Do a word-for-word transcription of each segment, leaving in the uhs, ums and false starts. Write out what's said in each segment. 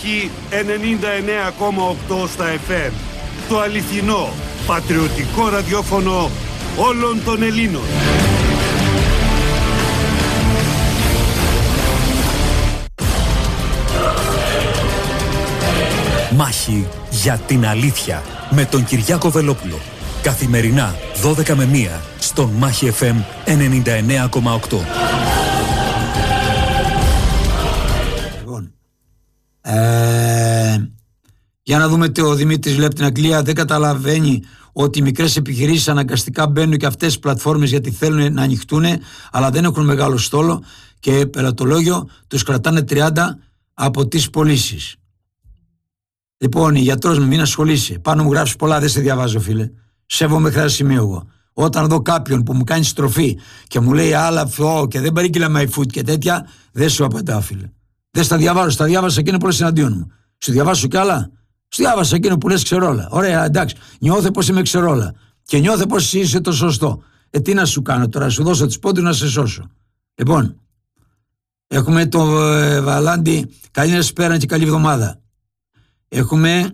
Μάχη ενενήντα εννέα κόμμα οκτώ στα εφ εμ. Το αληθινό, πατριωτικό ραδιόφωνο όλων των Ελλήνων. Μάχη για την αλήθεια με τον Κυριάκο Βελόπουλο. Καθημερινά δώδεκα με μία στον Μάχη εφ εμ ενενήντα εννέα κόμμα οκτώ. Λοιπόν, ε, για να δούμε τι ο Δημήτρης βλέπει την Αγγλία. Δεν καταλαβαίνει ότι οι μικρές επιχειρήσεις αναγκαστικά μπαίνουν και αυτές τις πλατφόρμες γιατί θέλουν να ανοιχτούν, αλλά δεν έχουν μεγάλο στόλο και πελατολόγιο, τους κρατάνε τριάντα από τις πωλήσεις. Λοιπόν, η γιατρός μου, μην ασχολείσαι. Πάνω μου γράφεις πολλά, δεν σε διαβάζω, φίλε. Σέβομαι μέχρι ένα σημείο εγώ. Όταν δω κάποιον που μου κάνει στροφή και μου λέει άλλα αυτό και δεν παρήγγειλα my food και τέτοια, δεν σου απαντάω, φίλε. Δεν στα διαβάζω, στα διάβασα εκείνο που λες εναντίον μου. Σου διαβάσω κι άλλα. Σου διάβασα εκείνο που λες ξέρω όλα. Ωραία, εντάξει. Νιώθε πως είμαι ξέρω όλα. Και νιώθε πως είσαι το σωστό. Ε, τι να σου κάνω τώρα, σου δώσω τις πόντους να σε σώσω. Λοιπόν, έχουμε το ε, Βαλάντι. Καλή σπέρα και καλή εβδομάδα. Έχουμε.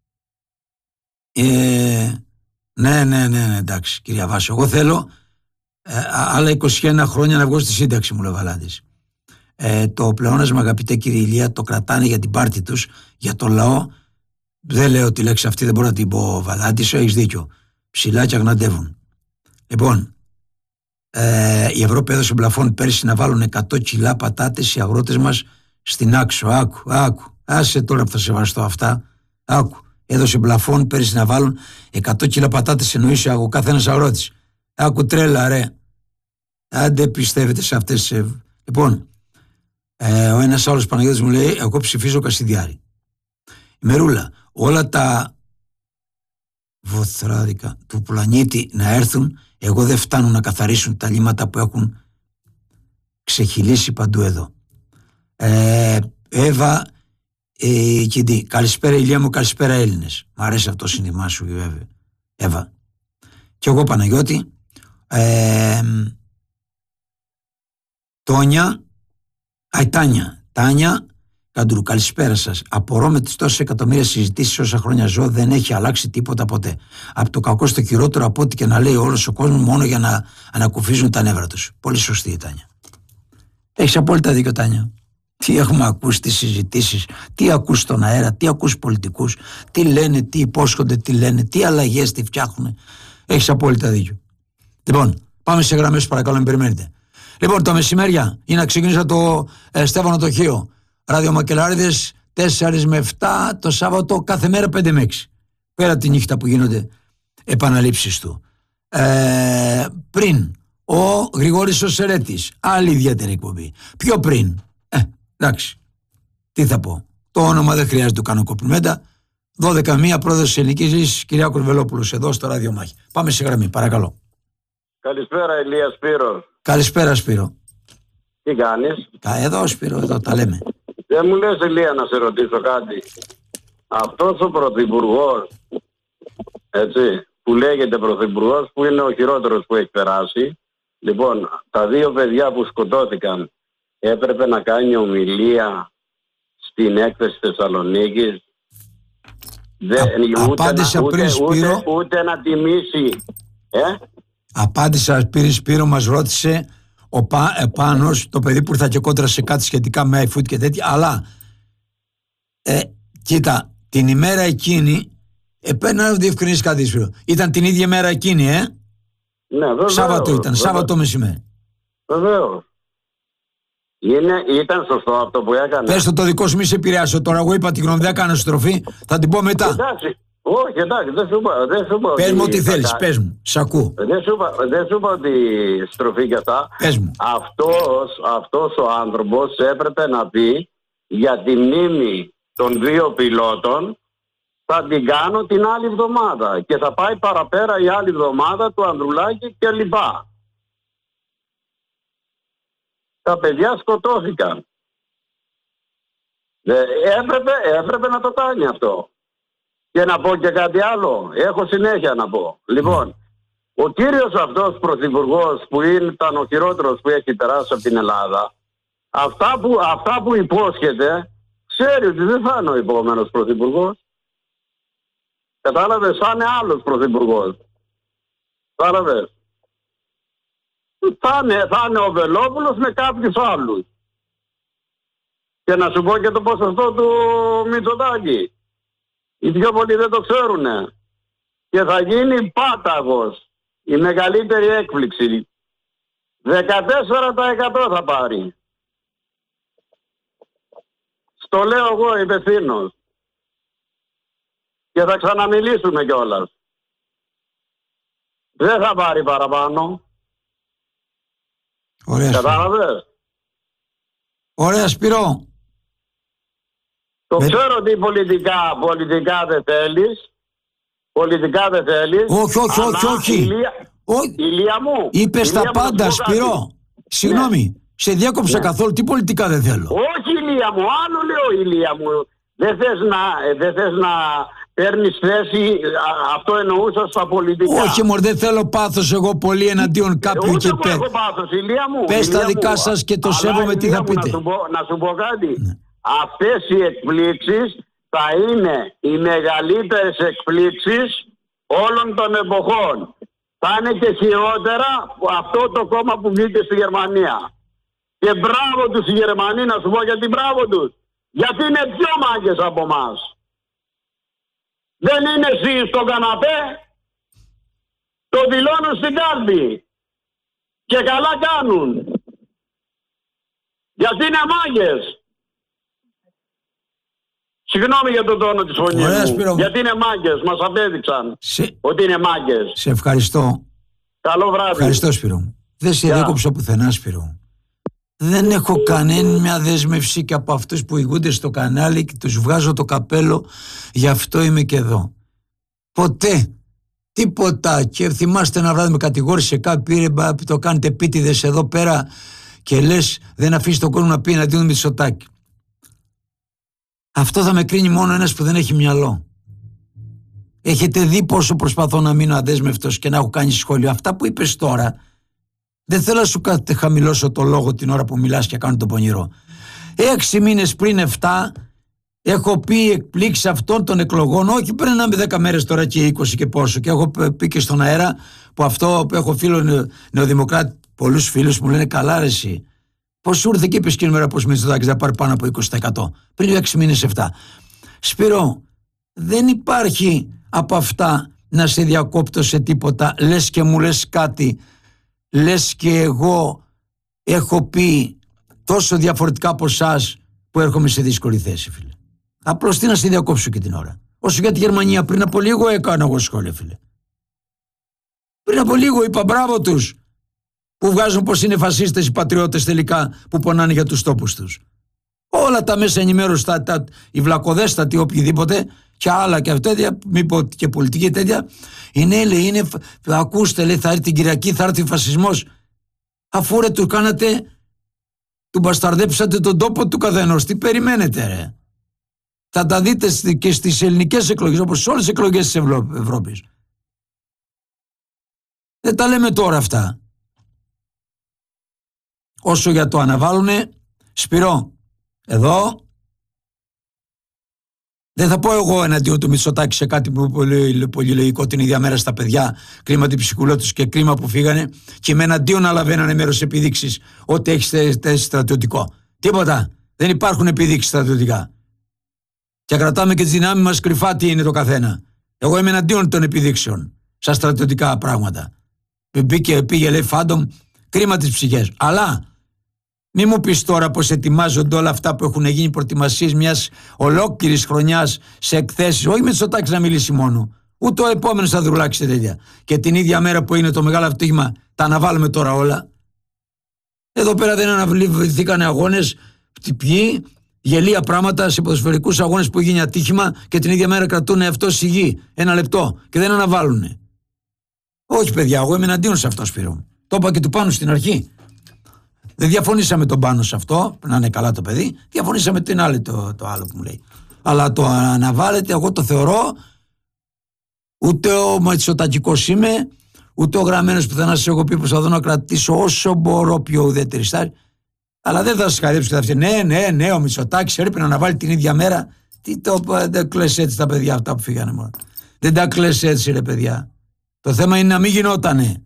Ε, ναι, ναι, ναι, ναι, εντάξει, κυρία Βάσο. Εγώ θέλω ε, άλλα είκοσι ένα χρόνια να βγω στη σύνταξη, μου λέει ο Βαλάντης. Ε, το πλεόνασμα, αγαπητέ κύριε Ηλία, το κρατάνε για την πάρτη τους, για το λαό. Δεν λέω τη λέξη αυτή, δεν μπορώ να την πω, Βαλάντης, έχεις δίκιο. Ψηλά και αγναντεύουν. Λοιπόν, ε, η Ευρώπη έδωσε πλαφόν πέρσι να βάλουν εκατό κιλά πατάτες οι αγρότες μας στην Άξο. Άκου, άκου. Άσε τώρα που θα σεβαστώ αυτά. Άκου. Έδωσε πλαφόν πέρυσι να βάλουν εκατό κιλά πατάτες, εννοήσει ο καθένας αγρότης. Άκου τρέλα, ρε. Άντε πιστεύετε σε αυτές. Ε... Λοιπόν, ε, ο ένας άλλος Παναγιώτης μου λέει: εγώ ψηφίζω Κασιδιάρη. Η Μερούλα, όλα τα βοθράδικα του πλανήτη να έρθουν, εγώ δεν φτάνουν να καθαρίσουν τα λίμματα που έχουν ξεχυλήσει παντού εδώ. Ε, Εύα. Ε, Κιντή, καλησπέρα Ηλία μου, καλησπέρα Έλληνες. Μ' αρέσει αυτό το σύνθημά σου, βέβαια. Εύα. Και εγώ Παναγιώτη. Ε, Τόνια. Αϊ, Τάνια. Τάνια Καντρού, καλησπέρα σας. Απορώ με τις τόσες εκατομμύρια συζητήσεις όσα χρόνια ζω, δεν έχει αλλάξει τίποτα ποτέ. Από το κακό στο χειρότερο, από ό,τι και να λέει όλος ο κόσμος, μόνο για να ανακουφίζουν τα νεύρα τους. Πολύ σωστή η Τάνια. Έχεις απόλυτα δίκιο, Τάνια. Τι έχουμε ακούσει, τι συζητήσεις, τι ακούς στον αέρα, τι ακούς πολιτικούς, τι λένε, τι υπόσχονται, τι λένε, τι αλλαγές, τι φτιάχνουν. Έχεις απόλυτα δίκιο. Λοιπόν, πάμε σε γραμμές, παρακαλώ, μην περιμένετε. Λοιπόν, τα μεσημέρια είναι να ξεκινήσω το ε, Στέφανο το Χίο. Ραδιομακελάριδες τέσσερα με επτά το Σάββατο, κάθε μέρα πέντε με έξι. Πέρα τη νύχτα που γίνονται επαναλήψεις του. Ε, πριν, ο Γρηγόρης ο Σερέτης, άλλη ιδιαίτερη εκπομπή. Πιο πριν. Εντάξει, τι θα πω. Το όνομα δεν χρειάζεται να το κάνω κοπλιμέντα. δώδεκα μία πρόεδρος της Ελληνικής Λύσης, Κυριάκος Βελόπουλος, εδώ στο Ράδιο Μάχη. Πάμε σε γραμμή, παρακαλώ. Καλησπέρα, Ηλία, Σπύρο. Καλησπέρα, Σπύρο. Τι κάνεις? Κα, εδώ, Σπύρο, εδώ τα λέμε. Δεν μου λες, Ηλία, να σε ρωτήσω κάτι. Αυτός ο πρωθυπουργός, έτσι, που λέγεται πρωθυπουργός, που είναι ο χειρότερος που έχει περάσει. Λοιπόν, τα δύο παιδιά που σκοτώθηκαν, έπρεπε να κάνει ομιλία στην έκθεση Θεσσαλονίκης. Δεν, απάντησα ούτε, πριν, ούτε, Σπύρο. Ούτε, ούτε να τιμήσει. Ε? Απάντησα πριν, Σπύρο, μας ρώτησε ο Πα, ε, Πάνος, το παιδί που ήρθα και κόντρα σε κάτι σχετικά με iFood και τέτοια, αλλά ε, κοίτα, την ημέρα εκείνη, επένα να διευκρινίσεις κάτι, Σπύρο. Ήταν την ίδια μέρα εκείνη, ε? Ναι, βέβαια. Σάββατο ήταν, βέβαια. Σάββατο μεσημέρι. Βεβαίως. Είναι, ήταν σωστό αυτό που έκανε. Πες το, το δικό σου, μη σε επηρεάσω τώρα. Εγώ είπα την γνώμη, δεν έκανα στροφή. Θα την πω μετά. Εντάξει. Όχι, εντάξει, δεν σου είπα. Δεν σου είπα πες μου ό,τι θα θέλεις, κάνει. πες μου. Σ' ακούω. Δεν σου είπα, δεν σου είπα ότι στροφή και αυτά. Πες μου. Αυτός, αυτός ο άνθρωπος έπρεπε να πει για τη μνήμη των δύο πιλότων θα την κάνω την άλλη εβδομάδα και θα πάει παραπέρα η άλλη εβδομάδα του Ανδρουλάκη και λοιπά. Τα παιδιά σκοτώθηκαν. Ε, έπρεπε, έπρεπε να το κάνει αυτό. Και να πω και κάτι άλλο. Έχω συνέχεια να πω. Λοιπόν, ο κύριος αυτός πρωθυπουργός που ήταν ο χειρότερος που έχει περάσει από την Ελλάδα, αυτά που, αυτά που υπόσχεται ξέρει ότι δεν θα είναι ο επόμενος πρωθυπουργός. Κατάλαβες, θα είναι άλλος πρωθυπουργός. Κατάλαβες. Θα είναι, θα είναι ο Βελόπουλος με κάποιους άλλους. Και να σου πω και το ποσοστό του Μητσοτάκη. Οι πιο πολλοί δεν το ξέρουνε. Και θα γίνει πάταγος. Η μεγαλύτερη έκπληξη. δεκατέσσερα τοις εκατό θα πάρει. Στο λέω εγώ υπευθύνος. Και θα ξαναμιλήσουμε κιόλας. Δεν θα πάρει παραπάνω. Ωραία. Κατάλαβες. Ωραία, Σπύρο. Το Με... ξέρω ότι πολιτικά, πολιτικά δεν θέλεις. Πολιτικά δεν θέλεις. Όχι, όχι, όχι, όχι. Ηλία, όχι. ηλία μου. Είπες τα ηλία πάντα, μου, Σπύρο. Συγγνώμη. Ναι. Σε διάκοψα ναι. καθόλου. Τι πολιτικά δεν θέλω. Όχι, ηλία μου. Άλλο λέω, ηλία μου. Δεν θες να, δεν θες να παίρνεις θέση. Αυτό εννοούσα στα πολιτικά. Όχι, μωρέ, δεν θέλω πάθος εγώ πολύ εναντίον κάποιου. Ούτε και εγώ έχω πάθος, ηλία μου. Πες τα δικά μου. Σας και το αλλά, σέβομαι τι θα πείτε. Να σου πω, να σου πω κάτι. Ναι. Αυτές οι εκπλήξεις θα είναι οι μεγαλύτερες εκπλήξεις όλων των εποχών. Θα είναι και χειρότερα από αυτό το κόμμα που βγήκε στη Γερμανία. Και μπράβο τους οι Γερμανοί, να σου πω γιατί μπράβο τους. Γιατί είναι πιο μάγκες από εμάς. Δεν είναι εσύ στον καναπέ, το δηλώνουν στην κάλπη. Και καλά κάνουν. Γιατί είναι μάγκες. Συγγνώμη για τον τόνο της φωνής μου. Σπύρο. Γιατί είναι μάγκες, μας απέδειξαν σε... ότι είναι μάγκες. Σε ευχαριστώ. Καλό βράδυ. Ευχαριστώ, Σπύρο. Δεν σε διέκοψα πουθενά, Σπύρο. Δεν έχω κανένα μια δέσμευση και από αυτούς που ηγούνται στο κανάλι και τους βγάζω το καπέλο, γι' αυτό είμαι και εδώ. Ποτέ, τίποτα. Και θυμάστε ένα βράδυ με κατηγόρησε κάποιοι, πήρε, το κάνετε επίτηδες εδώ πέρα και λες δεν αφήσει τον κόσμο να πει εναντίον Μητσοτάκη. Αυτό θα με κρίνει μόνο ένας που δεν έχει μυαλό. Έχετε δει πόσο προσπαθώ να μείνω αδέσμευτος και να έχω κάνει σχόλιο. Αυτά που είπες τώρα, δεν θέλω να σου χαμηλώσω το λόγο την ώρα που μιλάς και κάνω το πονηρό. Έξι μήνες πριν εφτά έχω πει εκπλήξεις αυτών των εκλογών, όχι πριν να είμαι δέκα μέρες τώρα και είκοσι και πόσο. Και έχω πει και στον αέρα που αυτό που έχω φίλο νεοδημοκράτη, πολλούς φίλους μου λένε καλά ρε εσύ. Πώς σου ήρθε και είπες εκείνη μέρα πως Μητσοτάκης θα πάρει πάνω από είκοσι τοις εκατό. Πριν έξι μήνες εφτά. Σπύρο, δεν υπάρχει από αυτά να σε διακόπτω σε τίποτα. Λες και μου λες κάτι. Λες και εγώ έχω πει τόσο διαφορετικά από εσάς που έρχομαι σε δύσκολη θέση, φίλε. Απλώς τι να σε διακόψω και την ώρα. Όσο για τη Γερμανία, πριν από λίγο έκανα εγώ σχόλια, φίλε. Πριν από λίγο είπα μπράβο τους που βγάζουν πως είναι φασίστες οι πατριώτες τελικά που πονάνε για τους τόπους τους. Όλα τα μέσα ενημέρωση, τα, τα, οι βλακοδέστατοι οποιοδήποτε και άλλα και τέτοια, μη πω και πολιτική τέτοια, είναι, λέει, είναι, ακούστε, λέει, θα έρθει την Κυριακή, θα έρθει ο φασισμός. Αφού ρε του κάνατε, του μπασταρδέψατε τον τόπο του καθενός. Τι περιμένετε ρε. Θα τα δείτε και στις ελληνικές εκλογές, όπως σε όλες τις εκλογές της Ευρω... Ευρώπης. Δεν τα λέμε τώρα αυτά. Όσο για το αναβάλουνε, Σπυρό, εδώ δεν θα πω εγώ εναντίον του Μητσοτάκη σε κάτι που πολύ, πολύ λογικό την ίδια μέρα στα παιδιά, κρίμα την ψυχούλα τους και κρίμα που φύγανε και με εναντίον αλαβαίνανε μέρος επιδείξεις ότι έχεις θέση στρατιωτικό. Τίποτα. Δεν υπάρχουν επιδείξεις στρατιωτικά. Και κρατάμε και τις δυνάμεις μας κρυφά τι είναι το καθένα. Εγώ είμαι εναντίον των επιδείξεων στα στρατιωτικά πράγματα. Πήγε, πήγε λέει Φάντομ, κρίμα τις ψυχές. Αλλά μη μου πεις τώρα πως ετοιμάζονται όλα αυτά που έχουν γίνει προετοιμασίες μιας ολόκληρης χρονιάς σε εκθέσεις. Όχι με Μητσοτάκη να μιλήσει μόνο. Ούτε ο επόμενος θα δρουλάξει σε τέτοια. Και την ίδια μέρα που είναι το μεγάλο ευτύχημα, τα αναβάλουμε τώρα όλα. Εδώ πέρα δεν αναβληθήκανε αγώνες, ποιοι, γελία πράγματα σε ποδοσφαιρικούς αγώνες που γίνει ατύχημα και την ίδια μέρα κρατούν αυτό σιγή. Ένα λεπτό και δεν αναβάλουνε. Όχι παιδιά, εγώ είμαι εναντίον σε αυτό, Σπύρο. Το είπα και του Πάνου στην αρχή. Δεν διαφωνήσαμε τον Πάνο σε αυτό, να είναι καλά το παιδί. Διαφωνήσαμε την άλλη το, το άλλο που μου λέει. Αλλά το αναβάλλεται, εγώ το θεωρώ. Ούτε ο Μητσοτακικός είμαι, ούτε ο γραμμένος πουθενά σας έχω πει προσπαθώ να κρατήσω όσο μπορώ πιο ουδέτερη στάση. Αλλά δεν θα σας χαρέψω και θα φτιάξει. Ναι, ναι, ναι, ο Μητσοτάκης έπρεπε να αναβάλει την ίδια μέρα. Τι το δεν κλαις έτσι τα παιδιά αυτά που φύγανε μόνο. Δεν τα κλαις έτσι ρε παιδιά. Το θέμα είναι να μην γινότανε.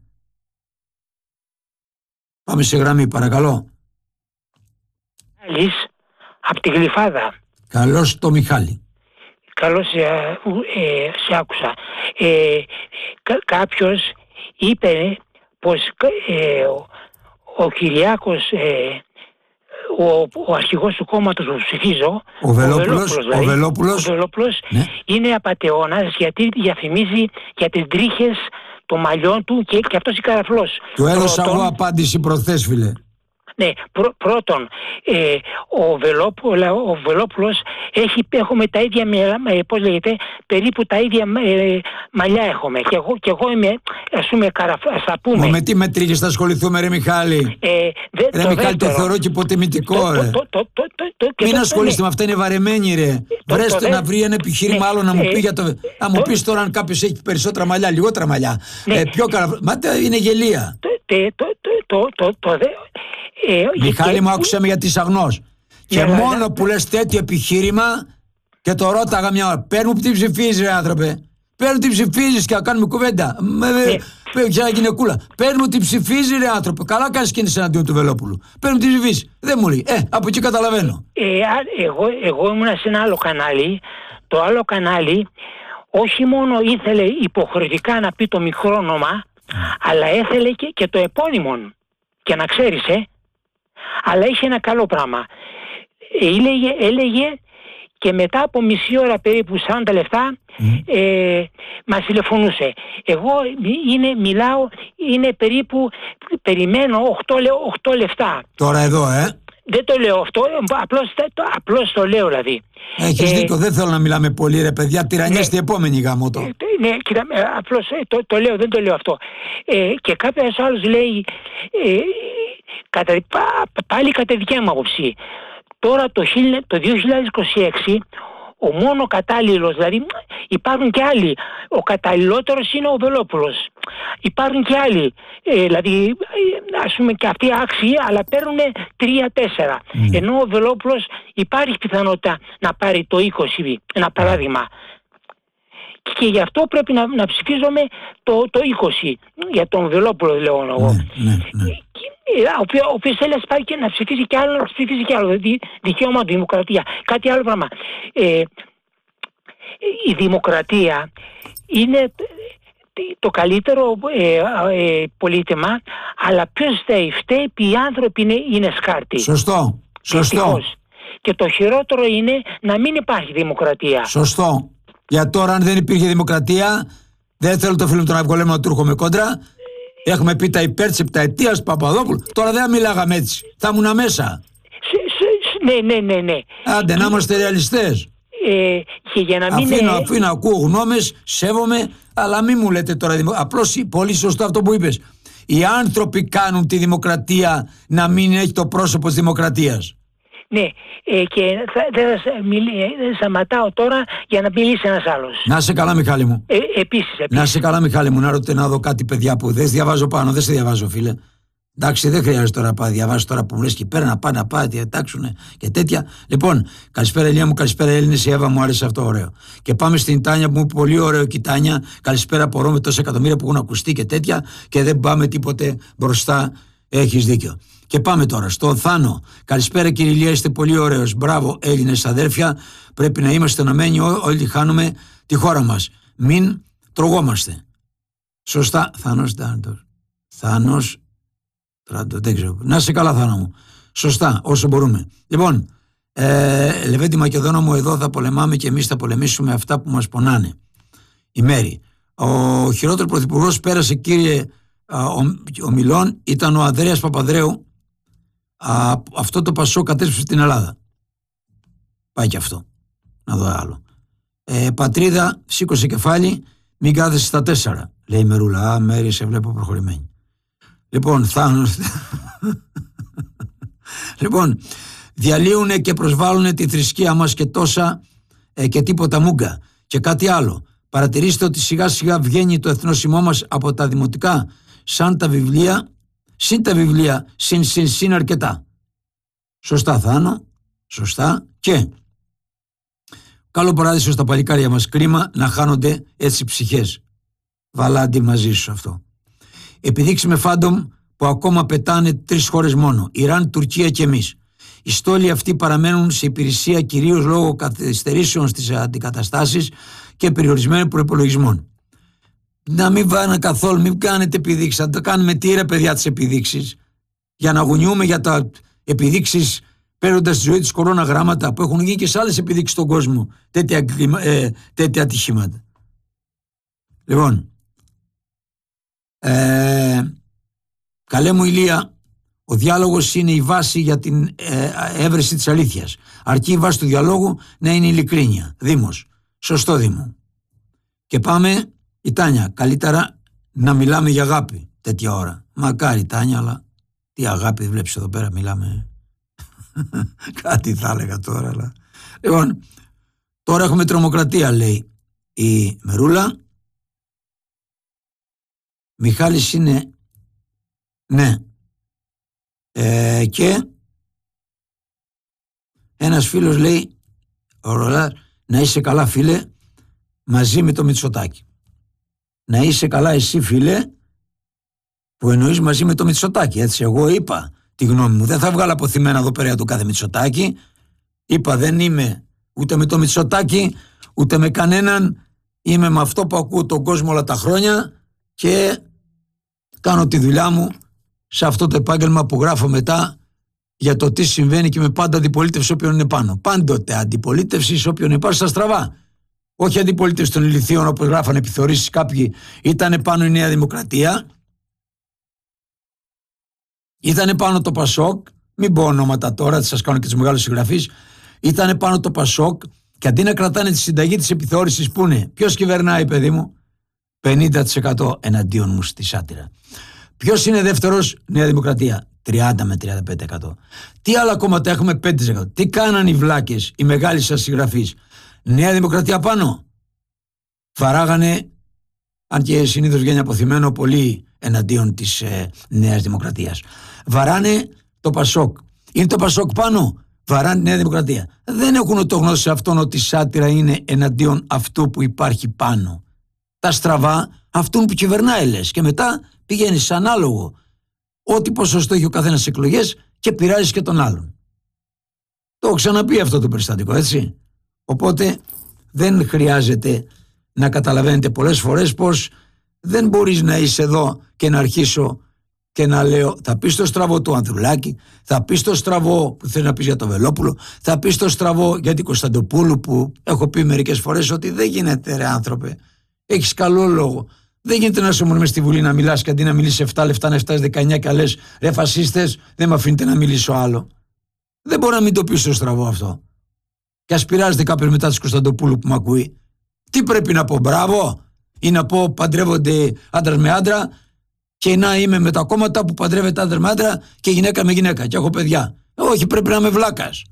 Πάμε σε γραμμή παρακαλώ. Μιχάλης από τη Γλυφάδα. Καλώς το Μιχάλη. Καλώς ε, ε, σε άκουσα. Ε, κα, κάποιος είπε πως ε, ο, ο Κυριάκος, ε, ο, ο αρχηγός του κόμματος που ψηφίζω, ο Βελόπουλος, ο δηλαδή, Βελόπουλος, ο Βελόπουλος ναι. είναι απατεώνας γιατί διαφημίζει για τις τρίχες των μαλλιών του και, και αυτός η καραφλός. Του έδωσα εγώ απάντηση προχθές, φίλε. Ναι, πρω, πρώτον, ε, ο, Βελόπουλο, ο Βελόπουλος έχει, έχουμε τα ίδια, ε, πώς λέγεται, περίπου τα ίδια ε, μαλλιά έχουμε. Και εγώ, και εγώ είμαι, ας πούμε, καραφλός, ας τα πούμε. Μα με τι μετρήγες θα ασχοληθούμε, ρε Μιχάλη. Ε, δε, ρε το Μιχάλη, το θεωρώ και υποτιμητικό, ρε. Το, το, το, το, το, Μην ασχολείστε με αυτά, είναι βαρεμένοι, ρε. Βρέστε να βρει ένα επιχείρημα άλλο να μου πει για το... Να μου πεις τώρα αν κάποιος έχει περισσότερα μαλλιά, λιγότερα μαλλιά. Πιο καραφλός. Μα είναι γελία. Ε, Μιχάλη και... μου άκουσε με γιατί είσαι αγνός. Και ναι, μόνο ναι. που λες τέτοιο επιχείρημα και το ρώταγα μια ώρα. Παίρνουν που την ψηφίζεις ρε άνθρωπε. Παίρνουν την ψηφίζεις και να κάνουμε κουβέντα. Ναι. Για γυναικούλα. Παίρνουν την ψηφίζεις ρε άνθρωπε. Καλά κάνεις κίνηση εναντίον του Βελόπουλου. Παίρνουν την ψηφίζεις. Δεν μου λέει. Ε, από εκεί καταλαβαίνω. Ε, εγώ, εγώ ήμουν σε ένα άλλο κανάλι. Το άλλο κανάλι όχι μόνο ήθελε υποχρεωτικά να πει το μικρό όνομα, mm. αλλά έθελε και, και το επώνυμο. Και να ξέρεις, ε. Αλλά είχε ένα καλό πράγμα. Έλεγε, έλεγε και μετά από μισή ώρα περίπου σαράντα λεπτά mm. ε, μας τηλεφωνούσε. Εγώ είναι, μιλάω, είναι περίπου, περιμένω οκτώ λεπτά. Τώρα εδώ, ε. Δεν το λέω αυτό, απλώς το, απλώς το λέω δηλαδή. Έχεις ε, δίκιο, δεν θέλω να μιλάμε πολύ ρε παιδιά, τυραννιέστε ναι, επόμενη γάμο το. Ναι, κοίτα, απλώς το, το λέω, δεν το λέω αυτό. Ε, και κάποιος άλλος λέει, ε, κατα, πάλι κατά δικιά μου άποψη, τώρα το, το δύο χιλιάδες είκοσι έξι ο μόνο κατάλληλος, δηλαδή υπάρχουν και άλλοι, ο καταλληλότερος είναι ο Βελόπουλος. Υπάρχουν και άλλοι, ε, δηλαδή ας πούμε και αυτοί άξιοι, αλλά παίρνουν τρία τέσσερα. Mm. Ενώ ο Βελόπουλος υπάρχει πιθανότητα να πάρει το είκοσι, ένα παράδειγμα. Και γι' αυτό πρέπει να, να ψηφίζουμε το, το είκοσι, για τον Βελόπουλο λέω εγώ. Mm, ναι, ναι. Ο οποίος θέλει να πάρει και να ψηφίσει και άλλο, να ψηφίσει και άλλο. Δηλαδή δικαίωμα του, δημοκρατία. Κάτι άλλο πράγμα. Ε, η δημοκρατία είναι το καλύτερο ε, ε, πολίτημα, αλλά ποιος φταίει? Φταίει που οι άνθρωποι είναι, είναι σκάρτη. Σωστό. Σωστό. Ευτυχώς. Και το χειρότερο είναι να μην υπάρχει δημοκρατία. Σωστό. Για τώρα αν δεν υπήρχε δημοκρατία, δεν θέλω το φίλο του Ναυκολέμου να του έρχομαι κόντρα. Έχουμε πει τα υπέρ της επταετίας Παπαδόπουλου. Τώρα δεν μιλάγαμε έτσι. Θα ήμουν μέσα. Ναι, ναι, ναι, ναι. Άντε να είμαστε ρεαλιστές. Ε, και για να μην αφήνω, είναι... αφήνω, ακούω γνώμες, σέβομαι, αλλά μην μου λέτε τώρα. Απλώς πολύ σωστό αυτό που είπες. Οι άνθρωποι κάνουν τη δημοκρατία να μην έχει το πρόσωπο της δημοκρατίας. Ναι, ε, και θα, δεν θα σταματάω τώρα για να μιλήσει ένας άλλος. Να σε καλά Μιχάλη μου. Ε, επίσης, επίσης. Να σε καλά Μιχάλη μου, να ρωτήσω να δω κάτι παιδιά που δεν διαβάζω πάνω, δεν σε διαβάζω φίλε. Εντάξει, δεν χρειάζεται τώρα να διαβάσει τώρα που μου λες και πέρα να πάει να πάει, διατάξουνε και τέτοια. Λοιπόν, καλησπέρα Ελία μου, καλησπέρα Έλληνες, η Εύα μου άρεσε αυτό ωραίο. Και πάμε στην Τάνια που μου είπε πολύ ωραίο και η Τάνια. Καλησπέρα, απορώ με τόσα εκατομμύρια που έχουν ακουστεί και τέτοια και δεν πάμε τίποτε μπροστά. Έχεις δίκιο. Και πάμε τώρα στο Θάνο. Καλησπέρα κύριε Ηλία, είστε πολύ ωραίος. Μπράβο Έλληνες αδέρφια. Πρέπει να είμαστε ενωμένοι, όλοι χάνουμε τη χώρα μας. Μην τρογόμαστε. Σωστά. Θάνος Ντάντορ. Θάνος. Δεν ξέρω. Να είσαι καλά Θάνο μου. Σωστά, όσο μπορούμε. Λοιπόν, ε, Λεβέντη Μακεδόνα μου, εδώ θα πολεμάμε και εμείς θα πολεμήσουμε αυτά που μας πονάνε. Η Μέρη. Ο χειρότερο πρωθυπουργός πέρασε κύριε ομιλών ήταν ο Ανδρέας Παπανδρέου. Α, αυτό το Πασό κατέστρεψε την Ελλάδα. Πάει και αυτό. Να δω άλλο. Ε, πατρίδα, σήκωσε κεφάλι, μην κάθεσαι στα τέσσερα. Λέει η Μερούλα. Α, Μέρη, σε βλέπω προχωρημένη. Λοιπόν, Θάνος. Λοιπόν, διαλύουνε και προσβάλλουνε τη θρησκεία μας και τόσα ε, και τίποτα μούγκα. Και κάτι άλλο. Παρατηρήστε ότι σιγά σιγά βγαίνει το εθνόσημό μας από τα δημοτικά σαν τα βιβλία, συν τα βιβλία, συν συν συν αρκετά. Σωστά, Θάνο. Σωστά. Και καλό παράδεισο στα παλικάρια μας. Κρίμα να χάνονται έτσι ψυχές. Βαλάντι, μαζί σου αυτό. Επιδείξει με φάντομ που ακόμα πετάνε τρεις χώρες μόνο. Ιράν, Τουρκία και εμείς. Οι στόλοι αυτοί παραμένουν σε υπηρεσία κυρίως λόγω καθυστερήσεων στις αντικαταστάσεις και περιορισμένων προϋπολογισμών. Να μην βάνε καθόλου, μην κάνετε επιδείξεις. Θα τα κάνουμε τι ρε παιδιά τις επιδείξεις. Για να γουνιούμε για τα επιδείξεις παίρνοντας τη ζωή της κορώνα γράμματα που έχουν γίνει και σε άλλες επιδείξεις στον κόσμο. Τέτοια, ε, τέτοια ατυχήματα. Λοιπόν, ε, καλέ μου Ηλία, ο διάλογος είναι η βάση για την ε, έβρεση της αλήθειας. Αρκεί η βάση του διαλόγου να είναι ειλικρίνεια. Δήμος. Σωστό, Δήμο. Και πάμε, η Τάνια, καλύτερα να μιλάμε για αγάπη τέτοια ώρα. Μακάρι, Τάνια, αλλά τι αγάπη βλέπεις εδώ πέρα, μιλάμε. Κάτι θα έλεγα τώρα, αλλά... Λοιπόν, τώρα έχουμε τρομοκρατία, λέει η Μερούλα. Μιχάλης είναι, ναι. Ε, και ένας φίλος λέει, ωραία, να είσαι καλά φίλε, μαζί με το Μητσοτάκη. Να είσαι καλά εσύ φίλε, που εννοείς μαζί με το Μητσοτάκη. Έτσι, εγώ είπα τη γνώμη μου. Δεν θα βγάλω αποθυμένα εδώ πέρα το κάθε Μητσοτάκη. Είπα, δεν είμαι ούτε με το Μητσοτάκη, ούτε με κανέναν. Είμαι με αυτό που ακούω τον κόσμο όλα τα χρόνια και κάνω τη δουλειά μου σε αυτό το επάγγελμα που γράφω μετά για το τι συμβαίνει και με πάντα αντιπολίτευση όποιον είναι πάνω. Πάντοτε αντιπολίτευση σε όποιον υπάρχει στα στραβά. Όχι αντιπολίτευση των ηλιθείων όπως γράφανε επιθεωρήσεις κάποιοι. Ήταν πάνω η Νέα Δημοκρατία. Ήτανε πάνω το Πασόκ. Μην πω ονόματα τώρα, σας κάνω και τις μεγάλες συγγραφείς. Ήτανε πάνω το Πασόκ και αντί να κρατάνε τη συνταγή της επιθεώρησης που είναι ποιος κυβερνάει, παιδί μου, πενήντα τοις εκατό εναντίον μου στη σάτυρα. Ποιος είναι δεύτερος, Νέα Δημοκρατία, τριάντα με τριάντα πέντε τοις εκατό. Τι άλλα κόμματα έχουμε, πέντε τοις εκατό. Τι κάνανε οι βλάκες, οι μεγάλοι σας συγγραφείς. Νέα Δημοκρατία πάνω. Βαράγανε, αν και συνήθως βγαίνει αποθυμένο, πολύ εναντίον της ε, Νέας Δημοκρατίας. Βαράνε το Πασόκ. Είναι το Πασόκ πάνω, βαράνε τη Νέα Δημοκρατία. Δεν έχουν το γνώση σε αυτόν ότι η σάτυρα είναι εναντίον αυτού που υπάρχει πάνω. Τα στραβά αυτούν που κυβερνάει λες και μετά πηγαίνει σε ανάλογο ό,τι ποσοστό έχει ο καθένας εκλογές και πειράζει και τον άλλον. Το έχω ξαναπεί αυτό το περιστατικό, έτσι. Οπότε δεν χρειάζεται να καταλαβαίνετε πολλές φορές πως δεν μπορείς να είσαι εδώ και να αρχίσω και να λέω, θα πεις το στραβό του Ανδρουλάκη, θα πεις το στραβό που θέλει να πεις για το Βελόπουλο, θα πεις το στραβό για την Κωνσταντοπούλου που έχω πει μερικές φορές ότι δεν γίνεται ρε άνθρωπε, έχεις καλό λόγο. Δεν γίνεται να είσαι μόνο μες στη Βουλή να μιλάς και αντί να μιλήσεις επτά λεφτά να φτάσεις δεκαεννιά και λες ρε φασίστες, δεν με αφήνετε να μιλήσω άλλο. Δεν μπορώ να μην το πεις το στραβό αυτό. Και ας πειράζεται κάποιος μετά της Κωνσταντοπούλου που με ακούει. Τι πρέπει να πω, μπράβο, ή να πω παντρεύονται άντρας με άντρα και να είμαι με τα κόμματα που παντρεύεται άντρα με άντρα και γυναίκα με γυναίκα και έχω παιδιά. Όχι, πρέπει να είμαι βλάκας.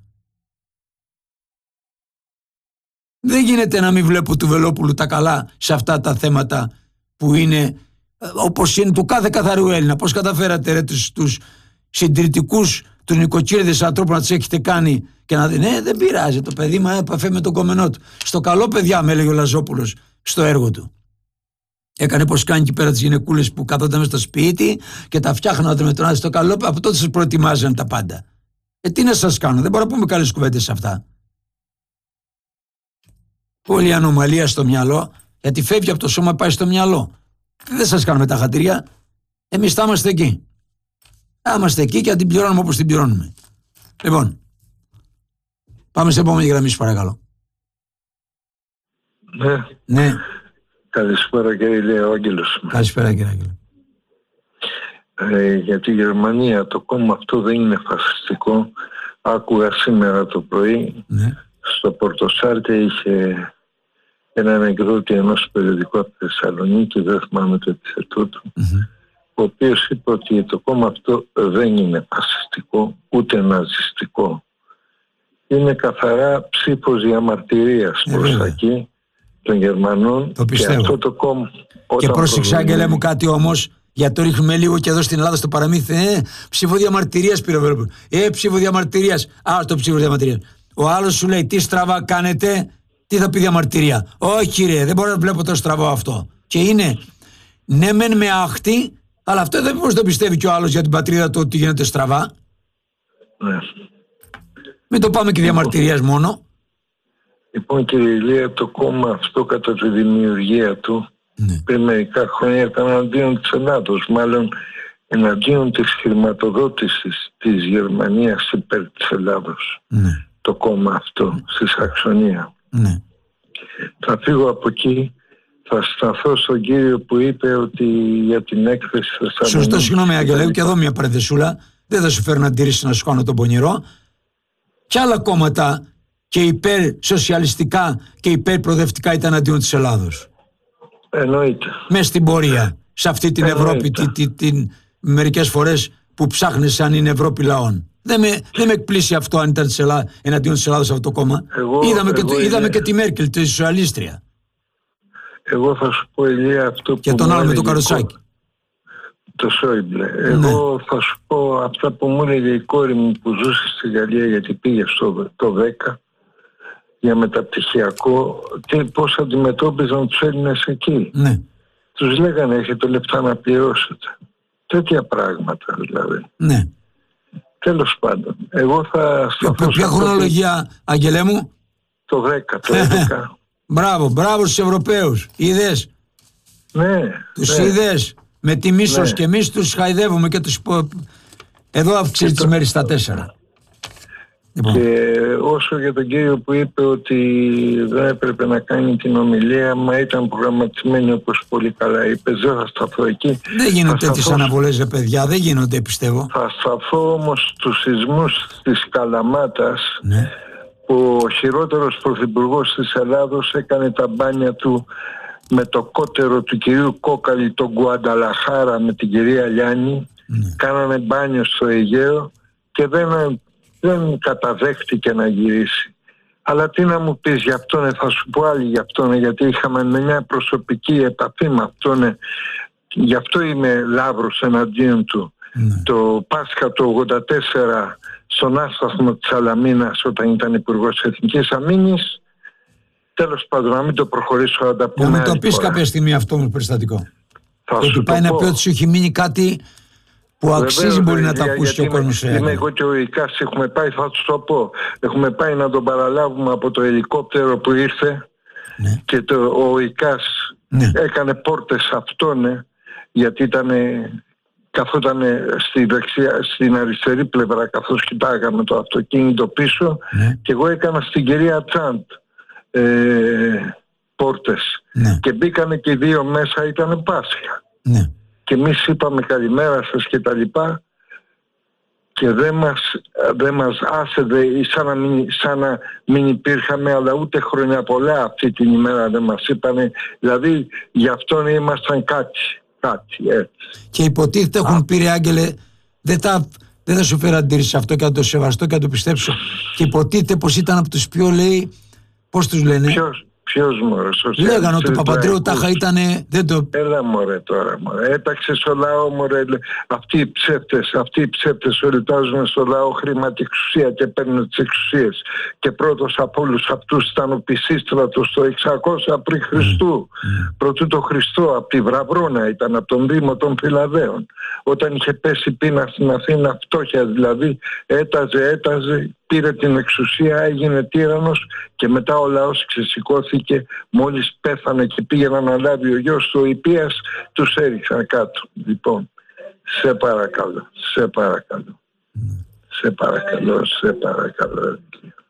Δεν γίνεται να μην βλέπω του Βελόπουλου τα καλά σε αυτά τα θέματα που είναι όπως είναι του κάθε καθαρού Έλληνα. Πώς καταφέρατε ρε τους, τους συντηρητικούς, τους νοικοκύριδες ανθρώπους να τους έχετε κάνει και να δει, ναι, δεν πειράζει το παιδί μου, επαφέ με τον κομμενό του. Στο καλό παιδιά, με έλεγε ο Λαζόπουλος στο έργο του. Έκανε πως κάνει εκεί πέρα τις γυναικούλες που καθόταν μες στο σπίτι και τα φτιάχνατε με τον άδει στο καλό. Από τότε σας προετοιμάζαν τα πάντα. Ε, τι να σας κάνω, δεν μπορώ να πούμε καλές κουβέντες σε αυτά. Όλη η ανομαλία στο μυαλό, γιατί φεύγει από το σώμα, πάει στο μυαλό. Δεν σας κάνουμε τα χατήρια. Εμείς θα είμαστε εκεί. Θα είμαστε εκεί και θα την πληρώνουμε όπως την πληρώνουμε. Λοιπόν, πάμε σε επόμενη γραμμή, παρακαλώ. Ναι. Ναι. Καλησπέρα κύριε Άγγελος. Καλησπέρα κύριε Άγγελο. Ε, για τη Γερμανία το κόμμα αυτό δεν είναι φασιστικό. Άκουγα σήμερα το πρωί, ναι, στο Πορτοσάλτε είχε έναν εκδότη ενός περιοδικού από τη Θεσσαλονίκη, δεν θυμάμαι το επιθετό του, mm-hmm. ο οποίος είπε ότι το κόμμα αυτό δεν είναι φασιστικό ούτε ναζιστικό. Είναι καθαρά ψήφος διαμαρτυρίας ε, προς εκεί των Γερμανών. Το πιστεύω. Και αυτό το κόμμα, και πρόσεξε Άγγελε μου κάτι όμως, Για το ρίχνουμε λίγο και εδώ στην Ελλάδα στο παραμύθι. Ε, ψήφο διαμαρτυρίας πήρε ο Βελόπουλος. Ε, ψήφο διαμαρτυρίας. Α, το ψήφο διαμαρτυρίας. Ο άλλος σου λέει τι στραβά κάνετε, τι θα πει διαμαρτυρία. Όχι, ρε, δεν μπορώ να βλέπω το στραβό αυτό. Και είναι, ναι, μεν με άχτη, αλλά αυτό δεν μπορεί να το πιστεύει κι ο άλλος για την πατρίδα του ότι γίνεται στραβά. Ναι. Μην το πάμε και διαμαρτυρίας μόνο. Λοιπόν, κύριε Ηλία, το κόμμα αυτό κατά τη δημιουργία του, ναι, πριν μερικά χρόνια ήταν εναντίον της Ελλάδος, μάλλον εναντίον της χρηματοδότησης της Γερμανίας υπέρ της Ελλάδος. Ναι. Το κόμμα αυτό, ναι, στη Σαξονία. Ναι. Θα φύγω από εκεί, θα σταθώ στον κύριο που είπε ότι για την έκθεση θα σας... Σωστό, συγγνώμη Αγγελέου, και εδώ μια παρενθεσούλα, δεν θα σου φέρω αντίρρηση να σου κάνω τον πονηρό. Και άλλα κόμματα και υπέρ σοσιαλιστικά και υπέρ προοδευτικά ήταν αντίον της Ελλάδος. Εννοείται. Μες στην πορεία, σε αυτή την Εννοείται. Ευρώπη, την, την, την, μερικές φορές που ψάχνεις αν είναι Ευρώπη λαών. Δεν με, δεν με εκπλήσει αυτό αν ήταν της Ελλάδα, εναντίον της Ελλάδος αυτό το κόμμα. Εγώ, είδαμε εγώ, και, είδαμε και τη Μέρκελ, τη σοσιαλίστρια. Εγώ θα σου πω, Ηλία, αυτό που... Και τον άλλο με το Καροτσάκι. Το Σόιμπλε. Ναι. Εγώ θα σου πω αυτά που μου έλεγε η κόρη μου που ζούσε στη Γαλλία, γιατί πήγε στο το δέκα για μεταπτυχιακό, και πώς αντιμετώπιζαν τους Έλληνες εκεί. Ναι. Τους λέγανε έχετε λεπτά να πληρώσετε. Τέτοια πράγματα δηλαδή. Ναι. Τέλος πάντων. Εγώ θα σταθώ... Ποια χρονολογία, Αγγελέ μου? Το δέκα, το έντεκα. Μπράβο, μπράβο στους Ευρωπαίους. Είδες. Ναι. Τους ναι. είδες. Με τη μίσος, ναι, και εμείς τους χαϊδεύουμε και τους... Εδώ αυξήσει τις μέρες στα τέσσερα. Και όσο για τον κύριο που είπε ότι δεν έπρεπε να κάνει την ομιλία, μα ήταν προγραμματισμένη όπως πολύ καλά είπε, δεν θα σταθώ εκεί. Δεν γίνονται τέτοιες σταθώ... αναβολές, ρε παιδιά, δεν γίνονται, πιστεύω. Θα σταθώ όμως στους σεισμούς της Καλαμάτας, ναι, που ο χειρότερος πρωθυπουργός της Ελλάδος έκανε τα μπάνια του με το κότερο του κυρίου Κόκαλη, τον Γκουανταλαχάρα, με την κυρία Λιάννη. Ναι. Κάνανε μπάνιο στο Αιγαίο και δεν, δεν καταδέχτηκε να γυρίσει. Αλλά τι να μου πεις γι' αυτόν, θα σου πω άλλη γι' αυτόν, γιατί είχαμε μια προσωπική επαφή με αυτόν. Γι' αυτό είμαι λάβρος εναντίον του. Ναι. Το Πάσχα του ογδόντα τέσσερα στον άσταθμο της Σαλαμίνας, όταν ήταν υπουργός Εθνικής Αμήνης, τέλος πάντων, να μην το προχωρήσω, να τα πούμε. Να μην το πεις κάποια στιγμή αυτό με περιστατικό. Ότι πάει να πει ότι σου έχει μείνει κάτι που αξίζει. Βεβαίως, μπορεί να τα ακούσει και ο κόσμος. Είμαι εγώ και ο Ικάς, έχουμε πάει, θα του το πω. Έχουμε πάει να τον παραλάβουμε από το ελικόπτερο που ήρθε, ναι, και το, ο Ικάς, ναι, έκανε πόρτες αυτόν, γιατί ήταν, καθόταν στη δεξιά, στην αριστερή πλευρά, καθώς κοιτάγαμε το αυτοκίνητο πίσω, ναι, και εγώ έκανα στην κυρία Τσάντ Ε, πόρτες, ναι, και μπήκανε και οι δύο μέσα, ήταν Πάσχα, ναι, και εμείς είπαμε καλημέρα σας και τα λοιπά και δεν μας, δεν μας άσεδε, σαν να, μην, σαν να μην υπήρχαμε, αλλά ούτε χρόνια πολλά αυτή την ημέρα δεν μας είπανε, δηλαδή γι' αυτόν ήμασταν κάτι, κάτι έτσι. Και υποτίθεται έχουν πει, Άγγελε, δεν, τα, δεν θα σου φέρω αντίρρηση αυτό και να το σεβαστώ και να το πιστέψω, και υποτίθεται πως ήταν από τους πιο, λέει, πώς τους λένε? Ποιος, ποιος μωρέ, λέγανε ότι ο Παπαντρέου τάχα ήτανε, δεν το... Έλα μωρέ τώρα μωρέ, έταξε στο λαό μωρέ, αυτοί οι ψεύτες, αυτοί οι ψεύτες ολιτάζουν στο λαό χρήμα και εξουσία και παίρνουν τις εξουσίες. Και πρώτος από όλους αυτούς ήταν ο Πισίστρατος το εξακόσια πριν Χριστού. Mm. Πρωτού το Χριστό, από τη Βραβρώνα ήταν, από τον Δήμο των Φιλαδέων. Όταν είχε πέσει πείνα στην Αθήνα, φτώχεια δηλαδή, έταζε, έταζε, πήρε την εξουσία, έγινε τύραννος και μετά ο λαός ξεσηκώθηκε, μόλις πέθανε και πήγε να αναλάβει ο γιος του, ο Ιππίας, τους έριξαν κάτω. Λοιπόν, σε παρακαλώ, σε παρακαλώ, σε παρακαλώ, σε παρακαλώ,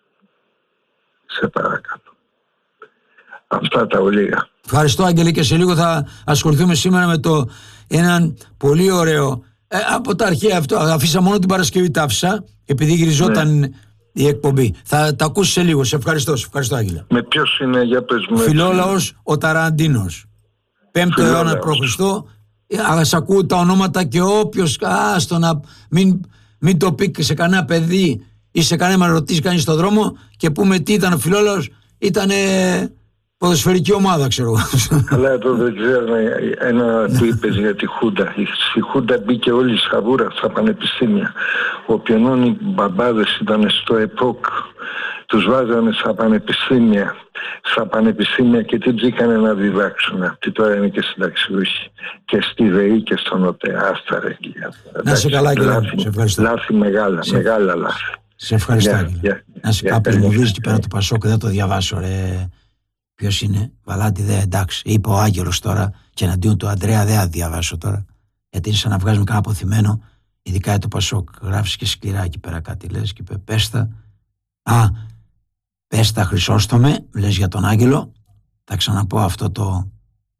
σε παρακαλώ. Αυτά τα ολίγα. Ευχαριστώ, Άγγελε, και σε λίγο θα ασχοληθούμε σήμερα με το έναν πολύ ωραίο, ε, από τα αρχαία αυτό, αφήσα μόνο την Παρασκευή, τα άφησα, επειδή γυριζόταν, ναι, η εκπομπή. Θα τα ακούσει σε λίγο. Σε ευχαριστώ, σε ευχαριστώ, Άγγελε. Με ποιος είναι, για πες μου? Φιλόλαος ο Ταραντίνος. Πέμπτο αιώνα π.Χ. Ας ακούω τα ονόματα και όποιος, άστο να μην, μην το πει σε κανένα παιδί ή σε κανένα να ρωτήσει κανείς στον δρόμο και πούμε τι ήταν ο Φιλόλαος. Ήτανε Ποδοσφαιρική ομάδα, ξέρω εγώ. Αλλά το δεν ξέρω, ένα που είπες για τη Χούντα. Στη Χούντα μπήκε όλη η σαβούρα στα πανεπιστήμια. Όποιον οι μπαμπάδες ήταν στο ΕΠΟΚ, τους βάζανε στα πανεπιστήμια. Στα πανεπιστήμια και τι μπήκανε να διδάξουν. Αυτοί τώρα είναι και συνταξιούχοι. Και στη ΔΕΗ και στον ΟΤΕ. Άστα ρε. Να σε καλά, κύριε. Σε ευχαριστώ. Λάθη μεγάλα, σε... μεγάλα λάθη. Σε ευχαριστώ. Yeah, yeah, να σε κάποιος μου βρίσκει εκεί πέρα το Πασόκ, δεν το διαβάσω ρε. Ποιος είναι, Βαλάντη, δε, εντάξει. Είπε ο Άγγελος τώρα και εναντίον του Αντρέα δεν θα διαβάσω τώρα. Γιατί είναι σαν να βγάζουμε κανένα αποθυμένο, ειδικά για το Πασόκ. Γράφεις και σκληρά εκεί πέρα κάτι, λες και είπε πέστα. Α, πέστα Χρυσόστομε, λες για τον Άγγελο. Θα ξαναπώ αυτό το.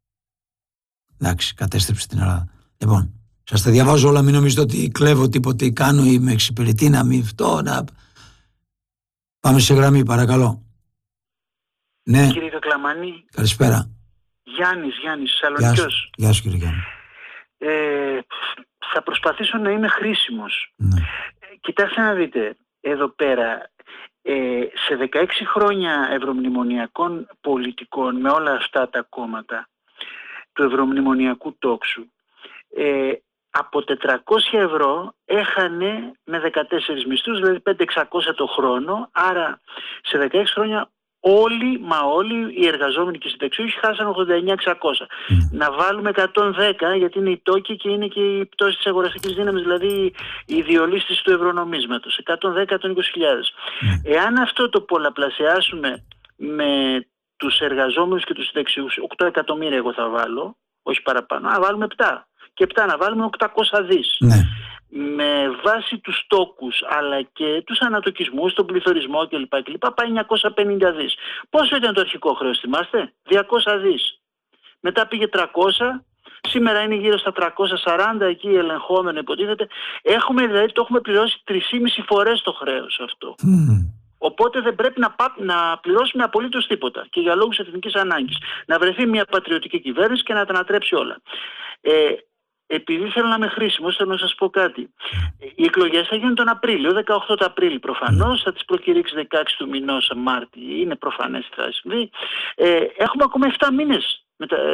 Εντάξει, κατέστρεψε την Ελλάδα. Λοιπόν, σας τα διαβάζω όλα, μην νομίζετε ότι κλέβω τίποτε ή κάνω ή με εξυπηρετεί να μην αυτό. Να... Πάμε σε γραμμή, παρακαλώ. Ναι. Κύριε Κακλαμάνη. Καλησπέρα. Γιάννης, Γιάννης, Θεσσαλονικιός. Γεια σου, κύριε Γιάννη. Ε, θα προσπαθήσω να είμαι χρήσιμος. Ναι. Ε, κοιτάξτε να δείτε, εδώ πέρα, ε, σε δεκαέξι χρόνια ευρωμνημονιακών πολιτικών, με όλα αυτά τα κόμματα του ευρωμνημονιακού τόξου, ε, από τετρακόσια ευρώ έχανε με δεκατέσσερις μισθούς, δηλαδή χίλια εξακόσια το χρόνο, άρα σε δεκαέξι χρόνια όλοι, μα όλοι οι εργαζόμενοι και οι συνταξιούχοι χάσαν ογδόντα εννιά χιλιάδες εξακόσια. Mm. Να βάλουμε εκατόν δέκα, γιατί είναι η τόκη και είναι και η πτώση της αγοραστικής δύναμης, δηλαδή η διολίσθηση του ευρωνομίσματος. εκατόν δέκα με εκατόν είκοσι χιλιάδες. Mm. Εάν αυτό το πολλαπλασιάσουμε με τους εργαζόμενους και τους συνταξιούχους, οκτώ εκατομμύρια εγώ θα βάλω, όχι παραπάνω, να βάλουμε επτά. Και επτά να βάλουμε οκτακόσια δις. Mm. Με βάση τους τόκους αλλά και τους ανατοκισμούς, τον πληθωρισμό κλπ. κλπ πάει εννιακόσια πενήντα δις. Πόσο ήταν το αρχικό χρέος, θυμάστε? διακόσια δις. Μετά πήγε τριακόσια, σήμερα είναι γύρω στα τριακόσια σαράντα, εκεί ελεγχόμενο υποτίθεται. Έχουμε, δηλαδή το έχουμε πληρώσει τρεις και μισή φορές το χρέος αυτό. Mm. Οπότε δεν πρέπει να, πά, να πληρώσουμε απολύτως τίποτα και για λόγους εθνικής ανάγκης. Να βρεθεί μια πατριωτική κυβέρνηση και να τα ανατρέψει όλα. Ε, Επειδή θέλω να είμαι χρήσιμος, θέλω να σας πω κάτι. Οι εκλογές θα γίνουν τον Απρίλιο, δεκαοκτώ του Απρίλη προφανώς, θα τις προκηρύξει δεκαέξι του μηνός Μάρτη, είναι προφανές τι θα συμβεί. Ε, έχουμε ακόμα επτά μήνες μετα, ε,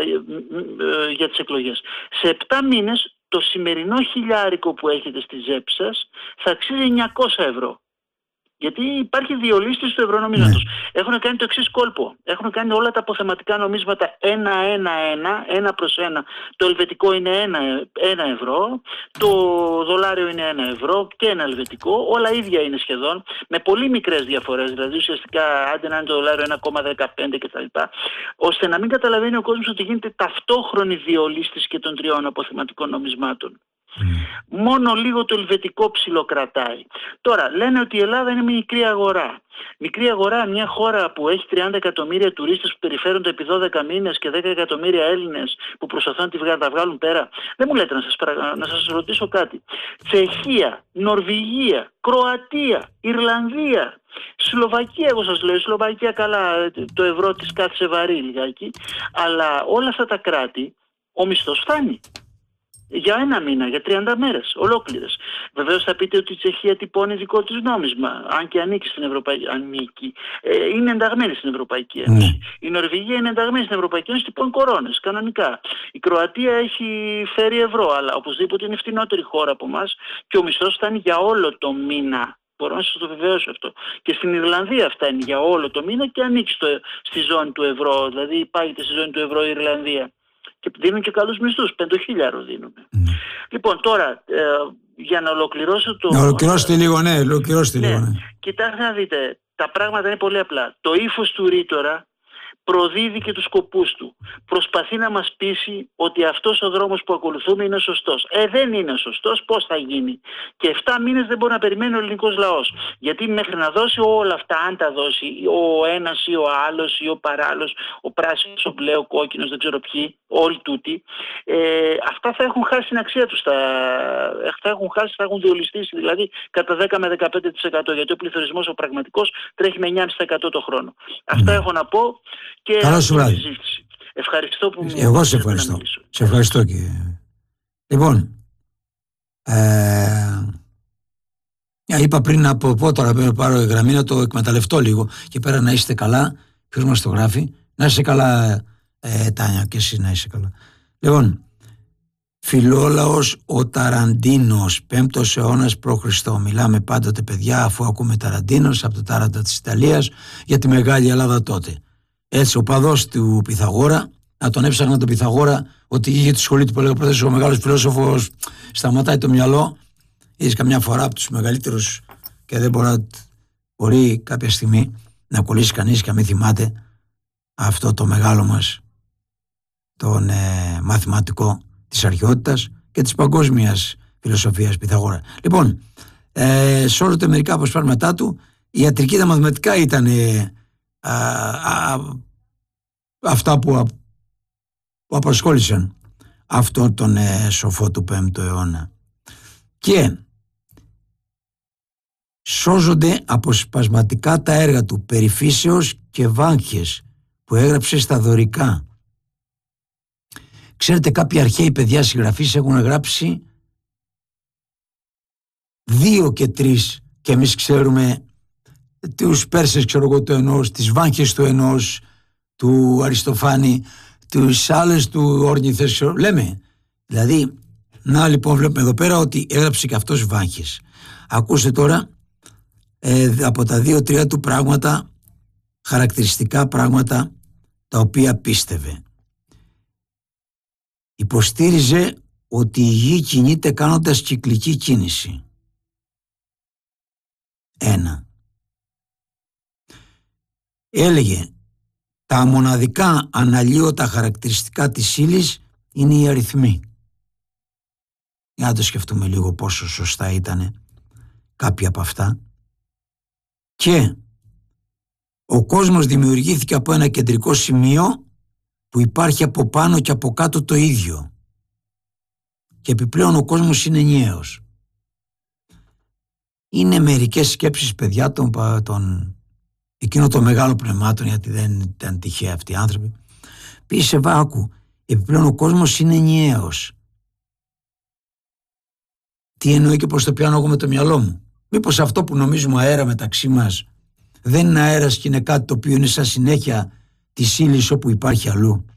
ε, για τις εκλογές. Σε επτά μήνες το σημερινό χιλιάρικο που έχετε στη ζέπη σας θα αξίζει εννιακόσια ευρώ. Γιατί υπάρχει διολίσθηση του ευρωνομίσματος. Ναι. Έχουν κάνει το εξής κόλπο. Έχουν κάνει όλα τα αποθεματικά νομίσματα ένα ένα ένα, ένα προς ένα. Το ελβετικό είναι ένα, ένα ευρώ, το δολάριο είναι ένα ευρώ και ένα ελβετικό. Όλα ίδια είναι σχεδόν, με πολύ μικρές διαφορές. Δηλαδή ουσιαστικά άντε να είναι το δολάριο ένα κόμμα δεκαπέντε κτλ. Ώστε να μην καταλαβαίνει ο κόσμος ότι γίνεται ταυτόχρονη διολίσθηση και των τριών αποθεματικών νομισμάτων. Mm. Μόνο λίγο το ελβετικό ψιλοκρατάει. Τώρα λένε ότι η Ελλάδα είναι μια μικρή αγορά. Μικρή αγορά, μια χώρα που έχει τριάντα εκατομμύρια τουρίστες που περιφέρονται επί δώδεκα μήνες και δέκα εκατομμύρια Έλληνες που προσπαθούν να τα βγάλουν πέρα. Δεν μου λέτε να σας, να σας ρωτήσω κάτι. Τσεχία, Νορβηγία, Κροατία, Ιρλανδία, Σλοβακία, εγώ σας λέω, η Σλοβακία καλά, το ευρώ της κάθισε βαρύ λιγάκι, αλλά όλα αυτά τα κράτη ο μισθός φτάνει. Για ένα μήνα, για τριάντα μέρες, ολόκληρες. Βεβαίως θα πείτε ότι η Τσεχία τυπώνει δικό της νόμισμα, αν και ανήκει στην Ευρωπαϊκή ανήκει. Ε, είναι ενταγμένη στην Ευρωπαϊκή Ένωση. Mm. Η Νορβηγία είναι ενταγμένη στην Ευρωπαϊκή Ένωση, τυπώνει κορώνες, κανονικά. Η Κροατία έχει φέρει ευρώ, αλλά οπωσδήποτε είναι φτηνότερη χώρα από εμάς και ο μισθός φτάνει για όλο το μήνα. Μπορώ να σας το βεβαιώσω αυτό. Και στην Ιρλανδία φτάνει για όλο το μήνα και ανήκει στο, στη ζώνη του ευρώ, δηλαδή υπάγεται στη ζώνη του ευρώ η Ιρλανδία. Και δίνουν και καλούς μισθούς, πέντε χιλιάδες δίνουν. Mm. Λοιπόν, τώρα, ε, για να ολοκληρώσω το... Να ολοκληρώσετε λίγο, ναι, ολοκληρώσετε ναι. λίγο, ναι. Κοιτάξτε να δείτε, τα πράγματα είναι πολύ απλά. Το ύφος του ρήτορα προδίδει και τους σκοπούς του. Προσπαθεί να μας πείσει ότι αυτός ο δρόμος που ακολουθούμε είναι σωστός. Ε, δεν είναι σωστός, πώς θα γίνει? Και εφτά μήνες δεν μπορεί να περιμένει ο ελληνικός λαός. Γιατί μέχρι να δώσει όλα αυτά, αν τα δώσει ο ένας ή ο άλλος ή ο παράλληλος, ο πράσινος, ο μπλε, ο κόκκινος, δεν ξέρω ποιοι, όλοι τούτοι, ε, αυτά θα έχουν χάσει την αξία τους. Θα, θα έχουν χάσει, θα έχουν διολυστήσει, δηλαδή κατά δέκα με δεκαπέντε τοις εκατό. Γιατί ο πληθωρισμός ο πραγματικός τρέχει με εννιά κόμμα πέντε τοις εκατό το χρόνο. Mm. Αυτά έχω να πω. Και καλό σου βράδυ. Ευχαριστώ που μου Εγώ σε ευχαριστώ. Σε ευχαριστώ και... Λοιπόν, ε, είπα πριν από πω τώρα πάρω γραμμή να το εκμεταλλευτώ λίγο και πέρα να είστε καλά. Ποιος μας το γράφει? Να είσαι καλά, ε, Τάνια, και εσύ να είσαι καλά. Λοιπόν, φιλόλαος ο Ταραντίνος, πέμπτος αιώνας π.Χ. Μιλάμε πάντοτε, παιδιά, αφού ακούμε Ταραντίνος από το τάρατα της Ιταλίας, για τη μεγάλη Ελλάδα τότε. Έτσι, ο παδός του Πυθαγόρα, να τον έψαχνα τον Πυθαγόρα, ότι είχε τη σχολή του που έλεγα πρώτα, ο μεγάλος φιλόσοφος, σταματάει το μυαλό. Είδες καμιά φορά από τους μεγαλύτερους και δεν μπορεί, μπορεί κάποια στιγμή να κολλήσει κανείς και να μην θυμάται αυτό το μεγάλο μας, τον ε, μαθηματικό της αρχαιότητας και της παγκόσμιας φιλοσοφίας, Πυθαγόρα. Λοιπόν, ε, σε όλο το μερικά αποσπάσματά του, η ιατρική, τα μαθηματικά ήταν ε, α, α, αυτά που, που απασχόλησαν αυτόν τον ε, σοφό του πέμπτου αιώνα. Και σώζονται αποσπασματικά τα έργα του περί φύσεως και βάγχες που έγραψε στα δωρικά. Ξέρετε, κάποιοι αρχαίοι παιδιά συγγραφείς έχουν γράψει δύο και τρεις, και εμείς ξέρουμε τους Πέρσες, ξέρω εγώ, του ενός, τις βάγχες του ενός, του Αριστοφάνη, τους άλλες του Όρνηθες, ξέρω, λέμε. Δηλαδή, να λοιπόν βλέπουμε εδώ πέρα ότι έγραψε και αυτός βάγχες. Ακούστε τώρα ε, από τα δύο-τρία του πράγματα, χαρακτηριστικά πράγματα τα οποία πίστευε. Υποστήριζε ότι η γη κινείται κάνοντας κυκλική κίνηση. Ένα. Έλεγε, τα μοναδικά αναλύωτα χαρακτηριστικά της ύλης είναι οι αριθμοί. Για να το σκεφτούμε λίγο πόσο σωστά ήταν κάποια από αυτά. Και ο κόσμος δημιουργήθηκε από ένα κεντρικό σημείο που υπάρχει από πάνω και από κάτω το ίδιο. Και επιπλέον ο κόσμος είναι ενιαίος. Είναι μερικές σκέψεις, παιδιά, των, των εκείνο των μεγάλων πνευμάτων, γιατί δεν ήταν τυχαία αυτοί οι άνθρωποι. Πήσε βάκου. Επιπλέον ο κόσμος είναι ενιαίος. Τι εννοεί και πώς το πιάνω εγώ με το μυαλό μου? Μήπως αυτό που νομίζουμε αέρα μεταξύ μας δεν είναι αέρας και είναι κάτι το οποίο είναι σαν συνέχεια της ύλης όπου υπάρχει αλλού?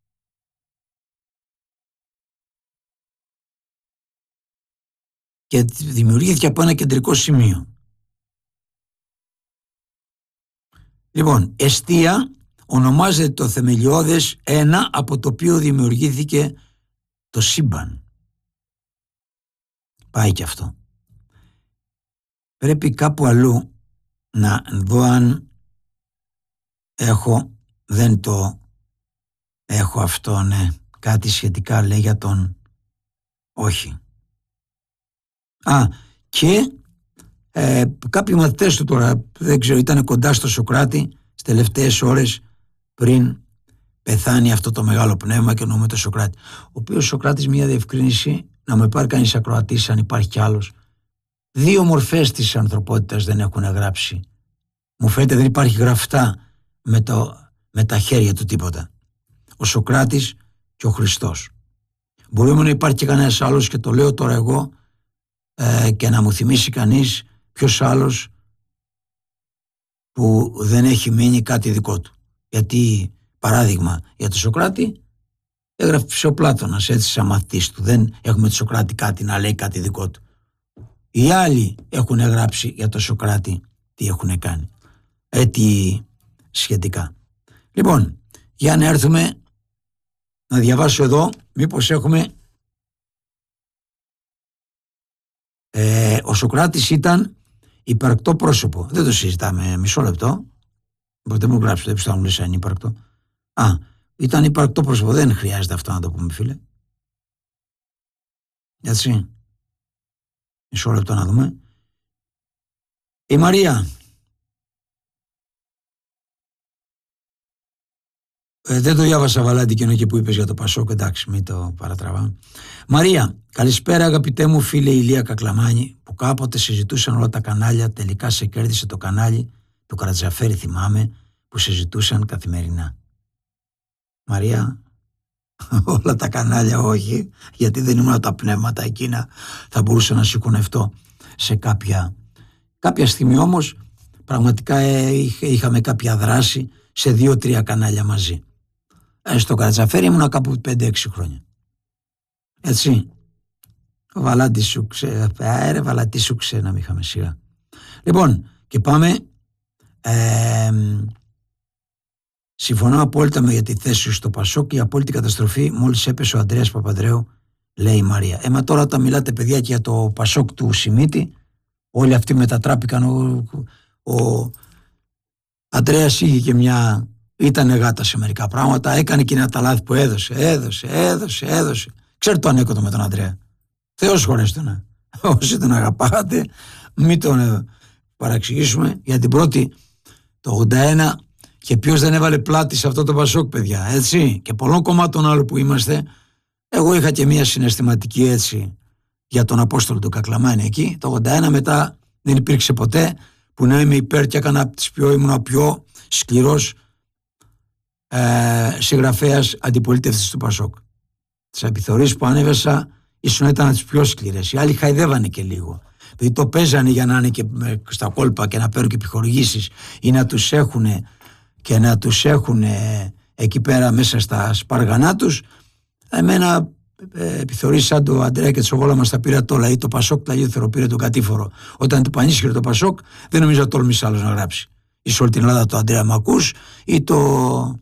Και δημιουργήθηκε από ένα κεντρικό σημείο. Λοιπόν, εστία ονομάζεται το θεμελιώδες ένα από το οποίο δημιουργήθηκε το σύμπαν. Πάει και αυτό. Πρέπει κάπου αλλού να δω αν έχω, δεν το έχω αυτό, ναι, κάτι σχετικά λέει για τον, όχι. Α, και ε, κάποιοι μαθητές του τώρα, δεν ξέρω, ήταν κοντά στο Σωκράτη στις τελευταίες ώρες πριν πεθάνει αυτό το μεγάλο πνεύμα, και εννοούμε το Σωκράτη. Ο οποίος Σωκράτης, μια διευκρίνηση, να με πάρει κανείς ακροατής αν υπάρχει κι άλλος. Δύο μορφές της ανθρωπότητας δεν έχουν γράψει. Μου φαίνεται δεν υπάρχει γραφτά με, το, με τα χέρια του τίποτα. Ο Σωκράτης και ο Χριστός. Μπορούμε να υπάρχει και κανένας άλλος, και το λέω τώρα εγώ, ε, και να μου θυμίσει κανείς ποιος άλλος που δεν έχει μείνει κάτι δικό του. Γιατί, παράδειγμα, για τον Σωκράτη έγραψε ο Πλάτωνας, έτσι, σαν μαθητής του. Δεν έχουμε τον Σωκράτη κάτι να λέει κάτι δικό του. Οι άλλοι έχουν γράψει για τον Σωκράτη τι έχουν κάνει. Έτσι σχετικά. Λοιπόν, για να έρθουμε να διαβάσω εδώ, μήπως έχουμε... Ε, ο Σωκράτης ήταν υπαρκτό πρόσωπο. Δεν το συζητάμε, μισό λεπτό. Μπορείτε μου γράψετε, επιστά μου λες αν είναι υπαρκτό. Α, ήταν υπαρκτό πρόσωπο. Δεν χρειάζεται αυτό να το πούμε, φίλε. Έτσι. Μισό λεπτό να δούμε. Η Μαρία. Ε, δεν το διάβασα, Βαλάντη, και εκεί που είπες για το Πασόκ, εντάξει, μην το παρατραβάμε. Μαρία, καλησπέρα αγαπητέ μου φίλε Ηλία Κακλαμάνη, που κάποτε συζητούσαν όλα τα κανάλια, τελικά σε κέρδισε το κανάλι του Καρατζαφέρη, θυμάμαι, που συζητούσαν καθημερινά. Μαρία, όλα τα κανάλια όχι, γιατί δεν ήμουν τα πνεύματα εκείνα, θα μπορούσα να σηκωνευτώ σε κάποια... Κάποια στιγμή όμως, πραγματικά ε, είχαμε κάποια δράση σε δύο-τρία κανάλια μαζί. Ε, στο Καρατζαφέρι ήμουνα κάπου πέντε έξι χρόνια. Έτσι. Ο Βαλάντης σου ξέ, αέρε Βαλαντή σου ξέ να μην είχαμε σιγά. Λοιπόν, και πάμε. Ε, συμφωνώ απόλυτα με για τη θέση σου στο Πασόκ και η απόλυτη καταστροφή μόλις έπεσε ο Ανδρέας Παπανδρέου, λέει η Μαρία. Ε, μα τώρα όταν μιλάτε παιδιά και για το Πασόκ του Σιμίτη, όλοι αυτοί μετατράπηκαν. Ο, ο Ανδρέας είχε και μια. Ήταν γάτα σε μερικά πράγματα, έκανε και ένα τα λάθη που έδωσε, έδωσε, έδωσε, έδωσε. Ξέρετε το ανέκδοτο με τον Ανδρέα. Θεός χωρέστε να. Όσοι τον αγαπάτε, μην τον ε, παραξηγήσουμε. Για την πρώτη, το ογδόντα ένα, και ποιος δεν έβαλε πλάτη σε αυτό το Πασόκ, παιδιά, έτσι. Και πολλών κομμάτων άλλων που είμαστε. Εγώ είχα και μια συναισθηματική έτσι για τον Απόστολο του Κακλαμάνη εκεί. Το ογδόντα ένα μετά δεν υπήρξε ποτέ που να είμαι υπέρ και έκανα τις πιο, ήμουν πιο σκληρός ε, συγγραφέας αντιπολίτευσης του Πασόκ. Τις επιθεωρήσεις που ανέβασα ίσως ήταν τις πιο σκληρές. Οι άλλοι χαϊδεύανε και λίγο. Δηλαδή το παίζανε για να είναι και στα κόλπα και να παίρνουν και επιχορηγήσεις ή να τους έχουν και να τους έχουν εκεί πέρα μέσα στα σπαργανά τους. Εμένα ε, επιθεωρήσεις σαν το Αντρέα και Τσοβόλα μας τα πήρα τώρα ή το Πασόκ τα λιούθερο πήρε τον κατήφορο. Όταν του πανίσχυρε το Πασόκ δεν νομίζω να τόλμησε άλλος να γράψει. Ή σε όλη την Ελλάδα το Αντρέα Μακούς ή το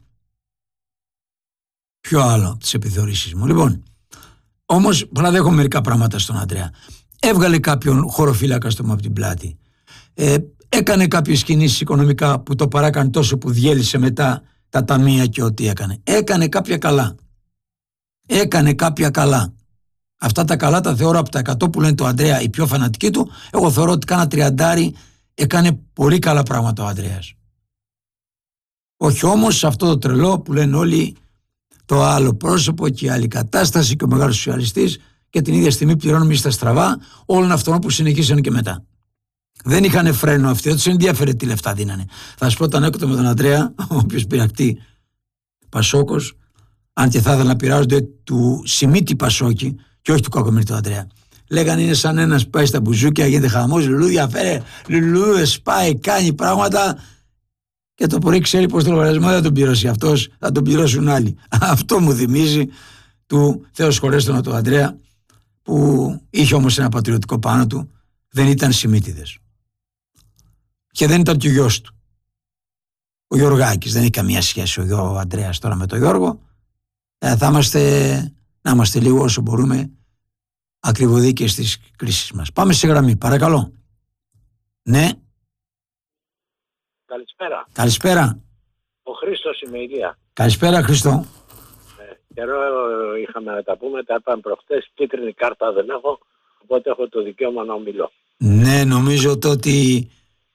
πιο άλλο τις επιθεωρήσεις μου. Λοιπόν, όμως παραδέχω μερικά πράγματα στον Αντρέα. Έβγαλε κάποιον χωροφύλακα στο μου από την πλάτη. Ε, έκανε κάποιες κινήσεις οικονομικά που το παράκανε τόσο που διέλυσε μετά τα ταμεία και ό,τι έκανε. Έκανε κάποια καλά. Έκανε κάποια καλά. Αυτά τα καλά τα θεωρώ από τα εκατό που λένε το Αντρέα οι πιο φανατικοί του. Εγώ θεωρώ ότι κάνα τριαντάρι έκανε πολύ καλά πράγματα ο Ανδρέας. Όχι όμως σε αυτό το τρελό που λένε όλοι το άλλο πρόσωπο και η άλλη κατάσταση και ο μεγάλος σοσιαλιστής και την ίδια στιγμή πληρώνουμε στα στραβά όλων αυτών που συνεχίσαν και μετά. Δεν είχαν φρένο αυτοί, δεν τους ενδιαφέρε τι λεφτά δίνανε. Θα σου πω το ανέκδοτο με τον Ανδρέα, ο οποίος πειρακτεί Πασόκος, αν και θα ήθελα να πειράζονται του Σιμίτη Πασόκη και όχι του Κακομοίρη του Ανδρέα. Λέγανε είναι σαν ένας που πάει στα μπουζούκια, γίνεται χαμός, λουλούδια φέρε, λουλούδια σπάει, κάνει πράγματα και το πρωί ξέρει πως το λογαριασμό δεν τον πληρώσει αυτός, θα τον πληρώσουν άλλοι. Αυτό μου θυμίζει του Θεός χωρέστονα του Ανδρέα, που είχε όμως ένα πατριωτικό πάνω του, δεν ήταν Σιμίτιδες. Και δεν ήταν και ο γιος του. Ο Γιωργάκης, δεν έχει καμία σχέση ο, ο Ανδρέας τώρα με τον Γιώργο. Ε, θα είμαστε, να είμαστε λίγο όσο μπορούμε ακριβωδίκες στις κρίσεις μας. Πάμε σε γραμμή, παρακαλώ. Ναι. Καλησπέρα. Καλησπέρα. Ο Χρήστος είμαι, Ηλία. Καλησπέρα Χρήστο. Ε, καιρό είχαμε να τα πούμε, τα είπαμε προχτές, κίτρινη κάρτα δεν έχω, οπότε έχω το δικαίωμα να ομιλώ. Ναι, νομίζω το ότι...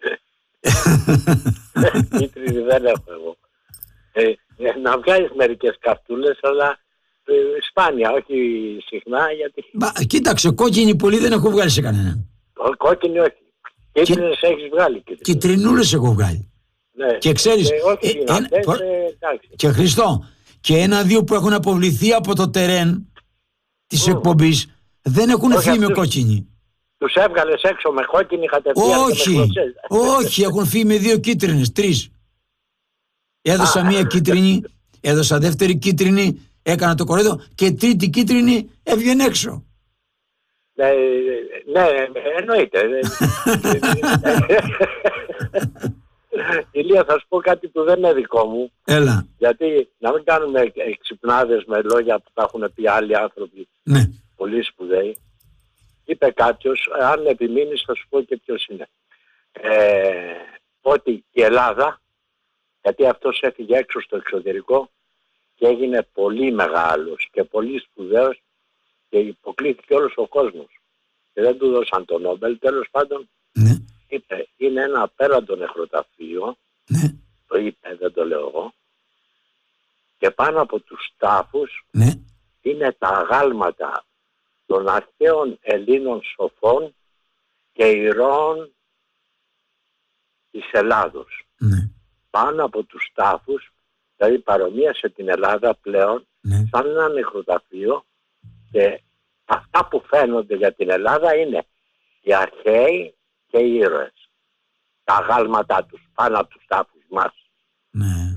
Κίτρινη δεν έχω εγώ. Ε, να βγάλεις μερικές καρτούλες, αλλά ε, σπάνια, όχι συχνά, γιατί... Μα, κοίταξε, κόκκινη πολύ δεν έχω βγάλει σε κανέναν. Κόκκινη όχι. Κίτρινες έχεις βγάλει. Κιτρινούλες έχω βγάλει. Ναι. Και ξέρεις, ε, όχι, ε, ένα, αυτές, προ... ε, και Χριστό, και ένα-δύο που έχουν αποβληθεί από το τερέν της mm. εκπομπής δεν έχουν φύγει με κόκκινη. Τους έβγαλες έξω με κόκκινη κατευθείαν? Όχι, με όχι, έχουν φύγει με δύο κίτρινες, τρεις. Έδωσα μία κίτρινη, έδωσα δεύτερη κίτρινη, έκανα το κορέδο και τρίτη κίτρινη έβγαινε έξω. Ναι, ναι, εννοείται. Ηλία, θα σου πω κάτι που δεν είναι δικό μου. Έλα. Γιατί να μην κάνουμε ξυπνάδες με λόγια που τα έχουν πει άλλοι άνθρωποι, ναι, πολύ σπουδαίοι. Είπε κάποιος, αν επιμείνεις θα σου πω και ποιος είναι. Ε, ότι η Ελλάδα, γιατί αυτός έφυγε έξω στο εξωτερικό και έγινε πολύ μεγάλος και πολύ σπουδαίος και υποκλήθηκε όλος ο κόσμος. Και δεν του δώσαν το Νόμπελ, τέλος πάντων. Ναι. Είπε, είναι ένα απέραντο νεκροταφείο, ναι, το είπε, δεν το λέω εγώ, και πάνω από τους τάφους ναι, είναι τα αγάλματα των αρχαίων Ελλήνων σοφών και ηρώων της Ελλάδος. Ναι. Πάνω από τους τάφους, δηλαδή παρομοίασε την Ελλάδα πλέον, ναι, σαν ένα νεκροταφείο, και αυτά που φαίνονται για την Ελλάδα είναι οι αρχαίοι και οι ήρωες. Τα αγάλματά τους πάνω από τους τάφους μας. Ναι.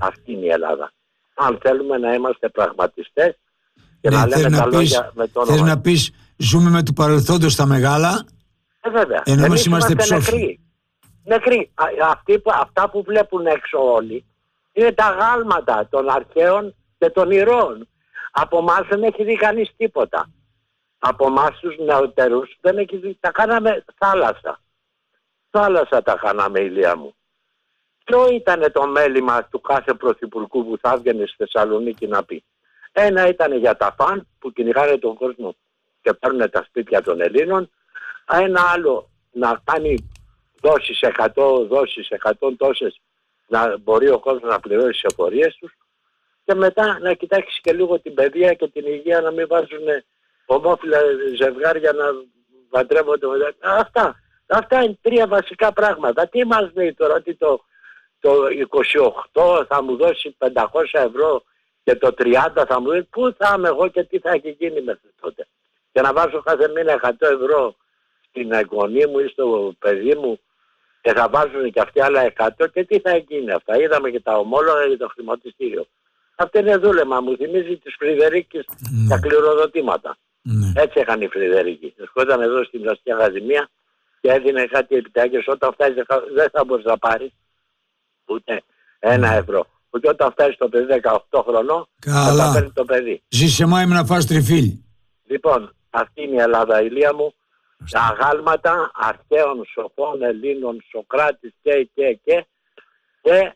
Αυτή είναι η Ελλάδα. Αν θέλουμε να είμαστε πραγματιστές και ναι, να λέμε να τα πεις, λόγια με το όνομα. Θες να πεις ζούμε με του παρελθόντος τα μεγάλα, ε, βέβαια. ενώ εμείς είμαστε, είμαστε νεκροί. νεκροί. Α, αυτοί, αυτά που βλέπουν έξω όλοι είναι τα γάλματα των αρχαίων και των ηρώων. Από εμάς δεν έχει δει κανείς τίποτα. Από εμάς τους νεωτερούς δεν έχει δει. Τα κάναμε θάλασσα. Θάλασσα τα κάναμε, Ηλία μου. Ποιο ήταν το μέλημα του κάθε πρωθυπουργού που θα έβγαινε στη Θεσσαλονίκη να πει? Ένα ήταν για τα φαν που κυνηγάνε τον κόσμο και παίρνουν τα σπίτια των Ελλήνων. Ένα άλλο να κάνει δόσεις εκατό, δόσεις εκατό τόσες, να μπορεί ο κόσμος να πληρώσει τις εφορίες τους. Και μετά να κοιτάξει και λίγο την παιδεία και την υγεία, να μην βάζουν ομόφυλα ζευγάρια να παντρεύονται. Αυτά. Αυτά είναι τρία βασικά πράγματα. Τι μας λέει τώρα ότι το, το είκοσι οκτώ θα μου δώσει πεντακόσια ευρώ και το τριάντα θα μου δώσει? Πού θα είμαι εγώ και τι θα έχει γίνει μέχρι τότε? Και να βάζω κάθε μήνα εκατό ευρώ στην εγγονή μου ή στο παιδί μου και θα βάζουν και αυτοί άλλα εκατό και τι θα γίνει αυτά? Είδαμε και τα ομόλογα για το χρηματιστήριο. Αυτό είναι δούλεμα, μου θυμίζει της Φρυδερίκης mm. τα κληροδοτήματα. Mm. Έτσι έκανε η Φρυδερίκη. Ερχόταν εδώ στην Πλαστική Ακαδημία και έδινε κάτι επιτάκες. Όταν φτάσει δεν θα μπορείς να πάρεις ούτε ένα ευρώ. Ούτε όταν φτάσει το παιδί δεκαοκτώ χρονών θα παίρνει το παιδί. Ζήσε μάιμ να φας τριφύλι. Λοιπόν, αυτή είναι η Ελλάδα, Ηλία μου. Τα αγάλματα αρχαίων σοφών Ελλήνων, Σοκράτης και και και και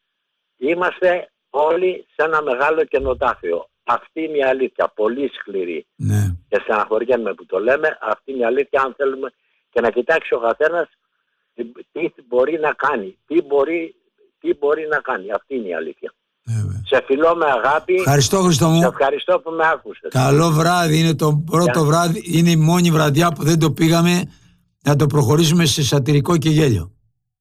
είμαστε όλοι σε ένα μεγάλο κενοτάφιο. Αυτή είναι η αλήθεια. Πολύ σκληρή. Ναι. Και στεναχωριέμαι που το λέμε. Αυτή είναι η αλήθεια. Αν θέλουμε και να κοιτάξει ο καθένας τι μπορεί να κάνει. Τι μπορεί, τι μπορεί να κάνει. Αυτή είναι η αλήθεια. Ναι, σε φιλώ με αγάπη. Ευχαριστώ, Χριστό μου. Σε ευχαριστώ που με άκουσες. Καλό βράδυ. Είναι το πρώτο yeah. βράδυ. Είναι η μόνη βραδιά που δεν το πήγαμε να το προχωρήσουμε σε σατυρικό και γέλιο.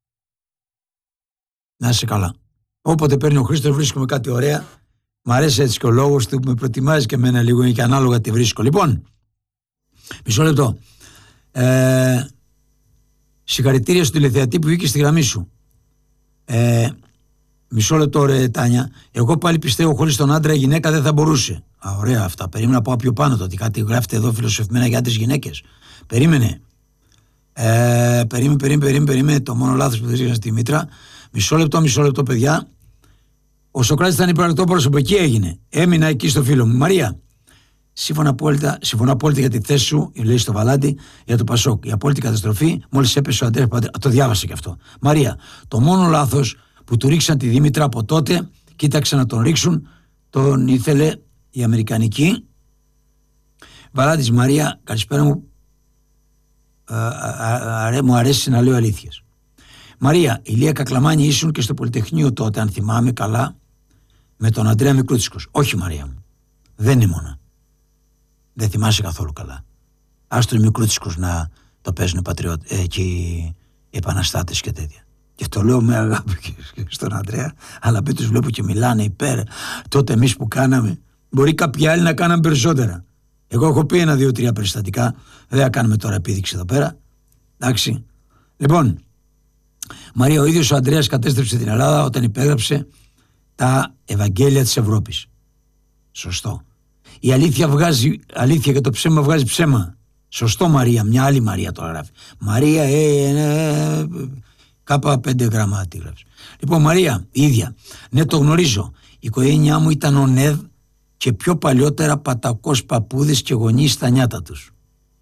Να είσαι καλά. Όποτε παίρνει ο Χρήστος βρίσκουμε κάτι ωραία. Μ' αρέσει έτσι και ο λόγος του που με προτιμάζει και εμένα λίγο και ανάλογα τη βρίσκω. Λοιπόν, μισό λεπτό. Ε, συγχαρητήρια στον τηλεθεατή που βγήκε στη γραμμή σου. Ε, μισό λεπτό, ρε Τάνια. Εγώ πάλι πιστεύω χωρίς τον άντρα η γυναίκα δεν θα μπορούσε. Α, ωραία αυτά. Περίμενα να πάω πιο πάνω το ότι κάτι γράφετε εδώ φιλοσοφημένα για άντρες γυναίκες. Περίμενε. Ε, περίμενε, περίμενε, περίμενε, περίμενε. Το μόνο λάθος που δεν είχα στη Μήτρα. Μισό λεπτό, μισό λεπτό, παιδιά. Ο Σοκράτης ήταν υπερακτό πρόσωπο. Εκεί έγινε. Έμεινα εκεί στο φίλο μου. Μαρία, σύμφωνα απόλυτα, συμφωνώ απόλυτα για τη θέση σου, λέει στο Βαλάντι, για το Πασόκ. Η απόλυτη καταστροφή, μόλις έπεσε ο Αντρέας Παπανδρέου. Το διάβασα και αυτό. Μαρία, το μόνο λάθος που του ρίξαν τη Δήμητρα από τότε, κοίταξαν να τον ρίξουν, τον ήθελε η Αμερικανική. Βαλάντης, Μαρία, καλησπέρα μου. Α, α, α, μου αρέσει να λέω αλήθειες. Μαρία, η Λία Κακλαμάνη ήσουν και στο Πολυτεχνείο τότε, αν θυμάμαι καλά, με τον Αντρέα Μικρούτσικος. Όχι, Μαρία μου. Δεν ήμουνα. Δεν θυμάσαι καθόλου καλά. Άστο οι Μικρούτσικος να το παίζουν πατριώτε, ε, και οι επαναστάτες και τέτοια. Και το λέω με αγάπη και στον Αντρέα, αλλά πει τους βλέπω και μιλάνε υπέρ. Τότε εμείς που κάναμε, μπορεί κάποιοι άλλοι να κάναμε περισσότερα. Εγώ έχω πει ένα, δύο, τρία περιστατικά. Δεν θα κάνουμε τώρα επίδειξη εδώ πέρα. Εντάξει. Λοιπόν, Μαρία, ο ίδιος ο Ανδρέας κατέστρεψε την Ελλάδα όταν υπέγραψε τα Ευαγγέλια της Ευρώπης. Σωστό. Η αλήθεια βγάζει αλήθεια και το ψέμα βγάζει ψέμα. Σωστό, Μαρία. Μια άλλη Μαρία τώρα γράφει. Μαρία, ε, ε, ε, κάπα πέντε γραμμά τι γράφει. Λοιπόν, Μαρία, ίδια. Ναι, το γνωρίζω. Η οικογένειά μου ήταν ο ΝΕΔ και πιο παλιότερα πατακός παππούδες και γονείς στα νιάτα τους.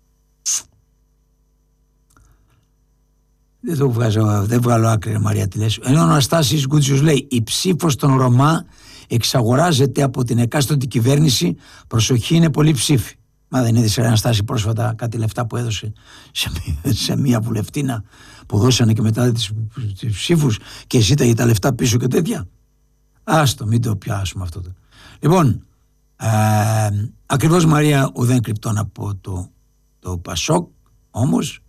Δεν το βγάζω, δεν βγάλω άκρη, Μαρία, τι λες. Ενώ ο Αναστάσης Γκούτσιος λέει: η ψήφος των Ρωμά εξαγοράζεται από την εκάστοτε κυβέρνηση. Προσοχή, είναι πολύ ψήφι. Μα δεν είδες, Αναστάση, πρόσφατα κάτι λεφτά που έδωσε σε, σε μία βουλευτίνα που δώσανε και μετά τις, τις ψήφους και ζήταγε τα λεφτά πίσω και τέτοια. Άστο, μην το πιάσουμε αυτό. Το. Λοιπόν, ε, ακριβώς, Μαρία, ουδέν κρυπτών από το, το Πασόκ, όμως.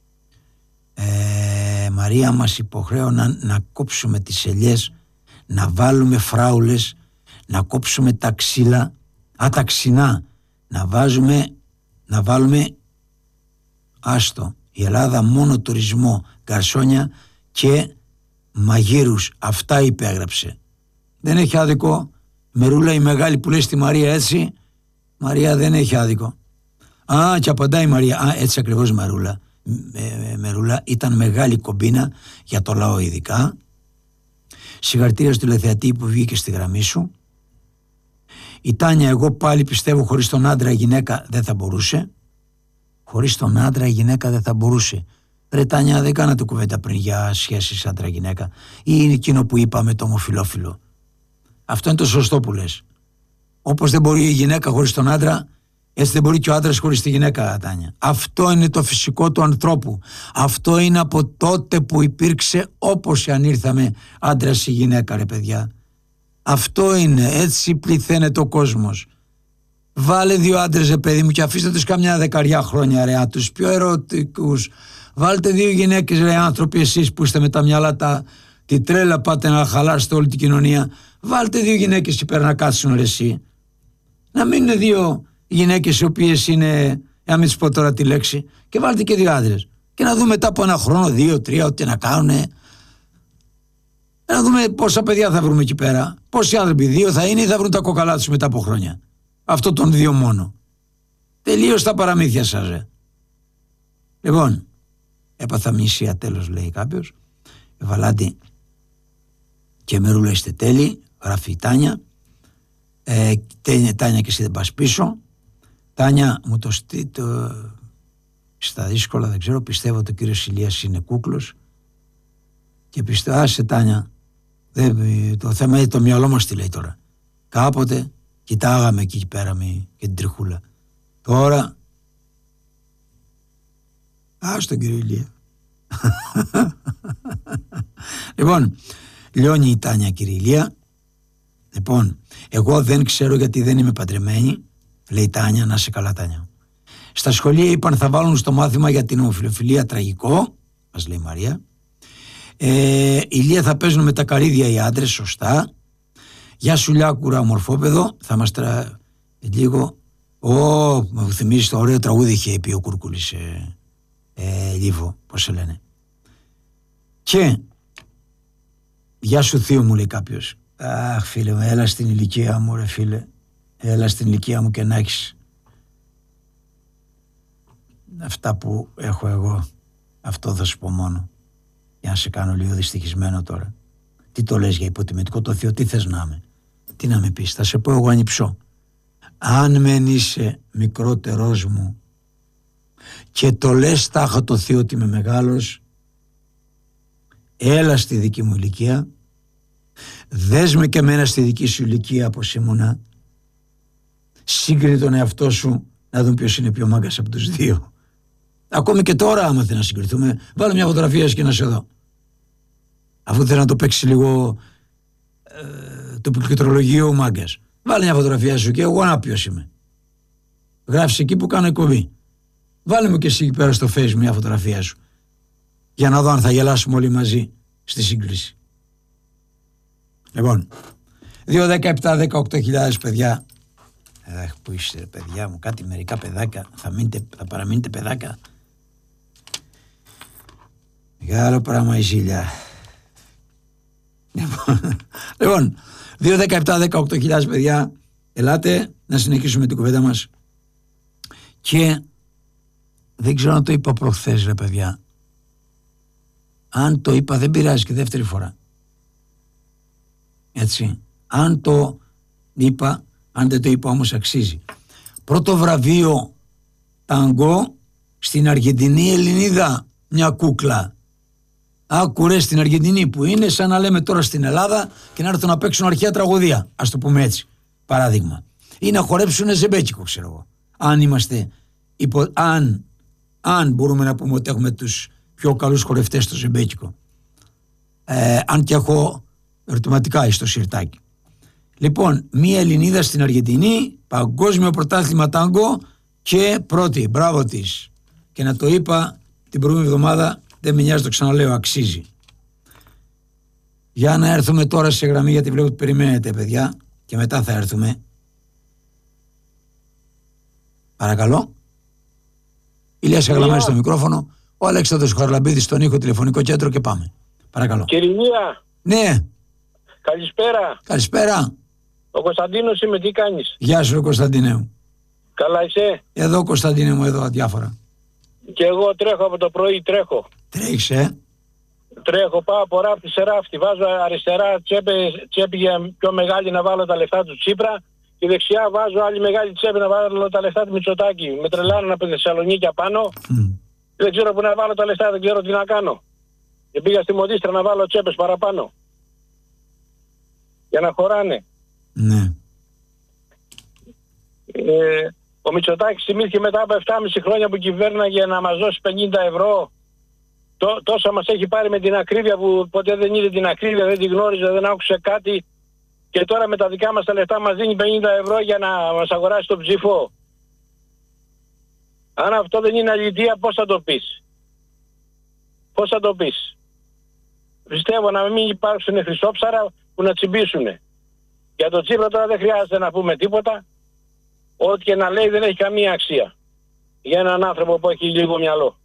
Ε, Μαρία, μας υποχρέωναν να κόψουμε τις ελιές, να βάλουμε φράουλες, να κόψουμε τα ξύλα, α, τα ξινά, να βάζουμε, να βάλουμε, άστο, η Ελλάδα μόνο τουρισμό, γκαρσόνια και μαγείρους, αυτά υπέγραψε. Δεν έχει άδικο. Μερούλα η μεγάλη που λέει στη Μαρία έτσι, Μαρία δεν έχει άδικο. Α, και απαντάει η Μαρία. Α, έτσι ακριβώς Μερούλα. Με, Μερούλα ήταν μεγάλη κομπίνα για το λαό ειδικά. Συγχαρητήρια στο τηλεθεατή που βγήκε στη γραμμή σου. Η Τάνια, εγώ πάλι πιστεύω χωρίς τον άντρα η γυναίκα δεν θα μπορούσε. Χωρίς τον άντρα η γυναίκα δεν θα μπορούσε. Ρε Τάνια, δεν κάνατε κουβέντα πριν για σχέσεις άντρα-γυναίκα? Ή είναι εκείνο που είπαμε το ομοφυλόφιλο? Αυτό είναι το σωστό που λες. Όπως δεν μπορεί η γυναίκα χωρίς τον άντρα, έτσι δεν μπορεί και ο άντρας χωρίς τη γυναίκα, Τάνια. Αυτό είναι το φυσικό του ανθρώπου. Αυτό είναι από τότε που υπήρξε, όπως αν ήρθαμε άντρας ή γυναίκα, ρε παιδιά. Αυτό είναι, έτσι πληθαίνεται ο κόσμος. Βάλε δύο άντρες, ρε παιδί μου, και αφήστε τους καμιά δεκαριά χρόνια, ρε, τους πιο ερωτικούς. Βάλτε δύο γυναίκες, ρε άνθρωποι, εσείς που είστε με τα μυαλά τα, τη τρέλα, πάτε να χαλάσετε όλη την κοινωνία. Βάλτε δύο γυναίκες εκεί πέρα να κάτσουν, ρε εσύ. Να μην είναι δύο γυναίκες οι οποίες είναι, να μην τις πω τώρα τη λέξη, και βάλτε και δύο άντρες. Και να δούμε μετά από ένα χρόνο, δύο, τρία, ό,τι να κάνουνε. Να δούμε πόσα παιδιά θα βρούμε εκεί πέρα. Πόσοι άνθρωποι, δύο θα είναι ή θα βρουν τα κοκαλά τους μετά από χρόνια? Αυτό των δύο μόνο. Τελείως τα παραμύθια σας, ρε. Λοιπόν, έπαθα μνησία τέλος, λέει κάποιος. Βαλάντι και Μερούλα είστε τέλειοι, γράφει η Τάνια. Ε, Τάνια και εσύ δεν πας πίσω. Τάνια μου το στείλει το... στα δύσκολα, δεν ξέρω, πιστεύω ότι ο κύριος Ηλίας είναι κούκλος και πιστεύω, άσε Τάνια, δεν, το θέμα είναι το μυαλό μας τι λέει τώρα. Κάποτε κοιτάγαμε εκεί πέρα με και την τριχούλα. Τώρα ας τον κύριο Ηλία. Λοιπόν, λιώνει η Τάνια, κύριε Ηλία. Λοιπόν, εγώ δεν ξέρω γιατί δεν είμαι παντρεμένη, λέει η Τάνια. Να σε καλά, Τάνια. Στα σχολεία είπαν θα βάλουν στο μάθημα για την ομοφυλοφιλία τραγικό, μας λέει η Μαρία. ε, Ηλία, θα παίζουν με τα καρύδια οι άντρες, σωστά. Γεια σου Λιάκουρα, ομορφόπεδο. Θα μας τρα... λίγο. Ω, μου θυμίζει το ωραίο τραγούδι είχε πει ο Κούρκουλης, ε, ε, Λίβο, πώς σε λένε. Και γεια σου θείο μου, λέει κάποιος. Αχ φίλε μου, έλα στην ηλικία μου, ρε φίλε. Έλα στην ηλικία μου και να έχεις αυτά που έχω εγώ. Αυτό θα σου πω μόνο. Για να σε κάνω λίγο δυστυχισμένο τώρα. Τι το λες για υποτιμητικό το θείο, τι θες να είμαι? Τι να με πεις? Θα σε πω εγώ ανυψώ. Αν μεν είσαι μικρότερός μου και το λες τάχα το θείο ότι είμαι μεγάλος, έλα στη δική μου ηλικία, δες με και εμένα στη δική σου ηλικία πως ήμουνα, σύγκρινε τον εαυτό σου να δουν ποιος είναι πιο μάγκας από τους δύο. Ακόμη και τώρα άμα θέλει να συγκριθούμε, βάλε μια φωτογραφία σου και να σε δω. Αφού θέλει να το παίξει λίγο ε, το πληκτρολογείο ο μάγκας, βάλε μια φωτογραφία σου και εγώ να ποιος είμαι. Γράφεις εκεί που κάνω εκπομπή. Βάλε μου και εσύ εκεί πέρα στο Facebook μια φωτογραφία σου, για να δω αν θα γελάσουμε όλοι μαζί στη σύγκριση. Λοιπόν, δύο, δέκα, επτά, δεκαοκτώ χιλιάδες παιδιά. Αχ, που είστε ρε παιδιά μου, κάτι μερικά παιδάκια. Θα, μείνετε, θα παραμείνετε παιδάκια. Μεγάλο πράγμα η ζήλια. Λοιπόν, δύο, δέκα, επτά, δεκαοκτώ χιλιάδες παιδιά. Ελάτε να συνεχίσουμε την κουβέντα μας. Και δεν ξέρω αν το είπα προχθές ρε παιδιά. Αν το είπα δεν πειράζει και δεύτερη φορά. Έτσι. Αν το είπα, αν δεν το είπα όμως αξίζει. Πρώτο βραβείο ταγκό στην Αργεντινή Ελληνίδα, μια κούκλα. Άκουρε στην Αργεντινή που είναι σαν να λέμε τώρα στην Ελλάδα και να έρθουν να παίξουν αρχαία τραγωδία. Ας το πούμε έτσι. Παράδειγμα. Ή να χορέψουν ζεμπέκικο, ξέρω εγώ. Αν είμαστε, υπο, αν, αν μπορούμε να πούμε ότι έχουμε τους πιο καλούς χορευτές στο ζεμπέκικο. Ε, αν και έχω ερωτηματικά στο σιρτάκι. Λοιπόν, μία Ελληνίδα στην Αργεντινή, παγκόσμιο πρωτάθλημα τάγκο και πρώτη. Μπράβο της. Και να το είπα την προηγούμενη εβδομάδα, δεν με νοιάζει, το ξαναλέω, αξίζει. Για να έρθουμε τώρα σε γραμμή, γιατί βλέπω ότι περιμένετε παιδιά, και μετά θα έρθουμε. Παρακαλώ. Ηλίας Αγλαμάρης στο μικρόφωνο, ο Αλέξανδρος Χαρλαμπίδης στον ήχο, τηλεφωνικό κέντρο και πάμε. Παρακαλώ. Κύριε Ηλία. Ναι. Καλησπέρα. Καλησπέρα. Ο Κωνσταντίνος είμαι, τι κάνεις? Γεια σου Κωνσταντίνε μου. Καλά είσαι? Εδώ Κωνσταντίνε μου, εδώ αδιάφορα. Και εγώ τρέχω από το πρωί, τρέχω. Τρέχεις, ε? Τρέχω, πάω από ράφτη σε ράφτη. Βάζω αριστερά τσέπη, τσέπη για πιο μεγάλη να βάλω τα λεφτά του Τσίπρα. Και δεξιά βάζω άλλη μεγάλη τσέπη να βάλω τα λεφτά του Μητσοτάκη. Με τρελάνουν από τη Θεσσαλονίκη απάνω. Mm. Δεν ξέρω που να βάλω τα λεφτά, δεν ξέρω τι να κάνω. Και πήγα στη Μοντίστρα να βάλω τσέπες παραπάνω. Για να χωράνε. Ναι. Ε, ο Μητσοτάκης θυμήθηκε μετά από επτά και μισό χρόνια που κυβέρναγε να μας δώσει πενήντα ευρώ. Τό, τόσα μας έχει πάρει με την ακρίβεια που ποτέ δεν είδε την ακρίβεια, δεν την γνώριζε, δεν άκουσε κάτι. Και τώρα με τα δικά μας τα λεφτά μας δίνει πενήντα ευρώ για να μας αγοράσει τον ψήφο. Αν αυτό δεν είναι αλήθεια, πώς θα το πεις? Πώς θα το πεις? Πιστεύω να μην υπάρξουν χρυσόψαρα που να τσιμπήσουν. Για τον Τσίπρα τώρα δεν χρειάζεται να πούμε τίποτα. Ό,τι και να λέει δεν έχει καμία αξία. Για έναν άνθρωπο που έχει λίγο μυαλό.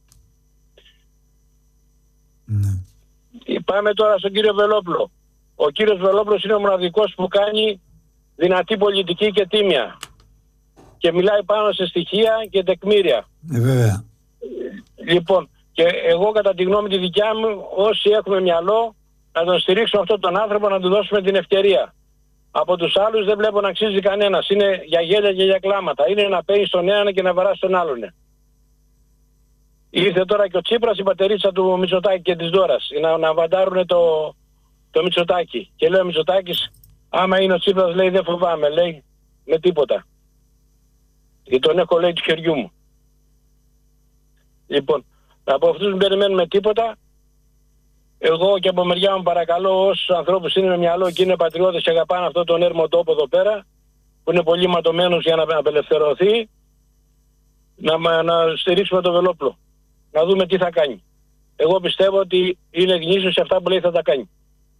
Ναι. Πάμε τώρα στον κύριο Βελόπουλο. Ο κύριος Βελόπουλος είναι ο μοναδικός που κάνει δυνατή πολιτική και τίμια. Και μιλάει πάνω σε στοιχεία και τεκμήρια. Ε, βέβαια. Λοιπόν, και εγώ κατά τη γνώμη τη δικιά μου, όσοι έχουμε μυαλό, να τον στηρίξουμε αυτόν τον άνθρωπο, να του δώσουμε την ευκαιρία. Από τους άλλους δεν βλέπω να αξίζει κανένας. Είναι για γέλια και για κλάματα. Είναι να παίρνει στον έναν και να βαράσει τον άλλον. Ήρθε τώρα και ο Τσίπρας, η πατερίτσα του Μητσοτάκη και της Δώρας, να, να βαντάρουν το, το Μητσοτάκη. Και λέει ο Μητσοτάκης, άμα είναι ο Τσίπρας, λέει, δεν φοβάμαι, λέει, με τίποτα. Και τον έχω, λέει, του χεριού μου. Λοιπόν, από αυτούς δεν περιμένουμε τίποτα. Εγώ και από μεριά μου παρακαλώ όσους ανθρώπους είναι με μυαλό και είναι πατριώτες και αγαπάνε αυτόν τον έρμο τόπο εδώ πέρα, που είναι πολύ ματωμένος για να απελευθερωθεί, να, να στηρίξουμε το Βελόπουλο. Να δούμε τι θα κάνει. Εγώ πιστεύω ότι είναι γνήσιος σε αυτά που λέει θα τα κάνει.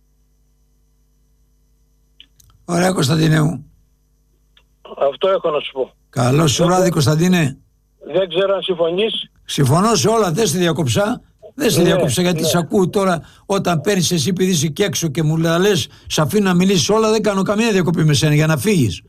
Ωραία Κωνσταντίνε μου. Αυτό έχω να σου πω. Καλό σου βράδυ Κωνσταντίνε. Δεν ξέρω αν συμφωνείς. Συμφωνώ σε όλα, δεν σε διακόψα. Δεν σε ναι, διακόψα γιατί ναι. σε ακούω τώρα όταν παίρνεις εσύ επειδή είσαι και έξω και μου λες, σ' αφήνω να μιλήσεις όλα, δεν κάνω καμία διακοπή με σένα για να φύγεις.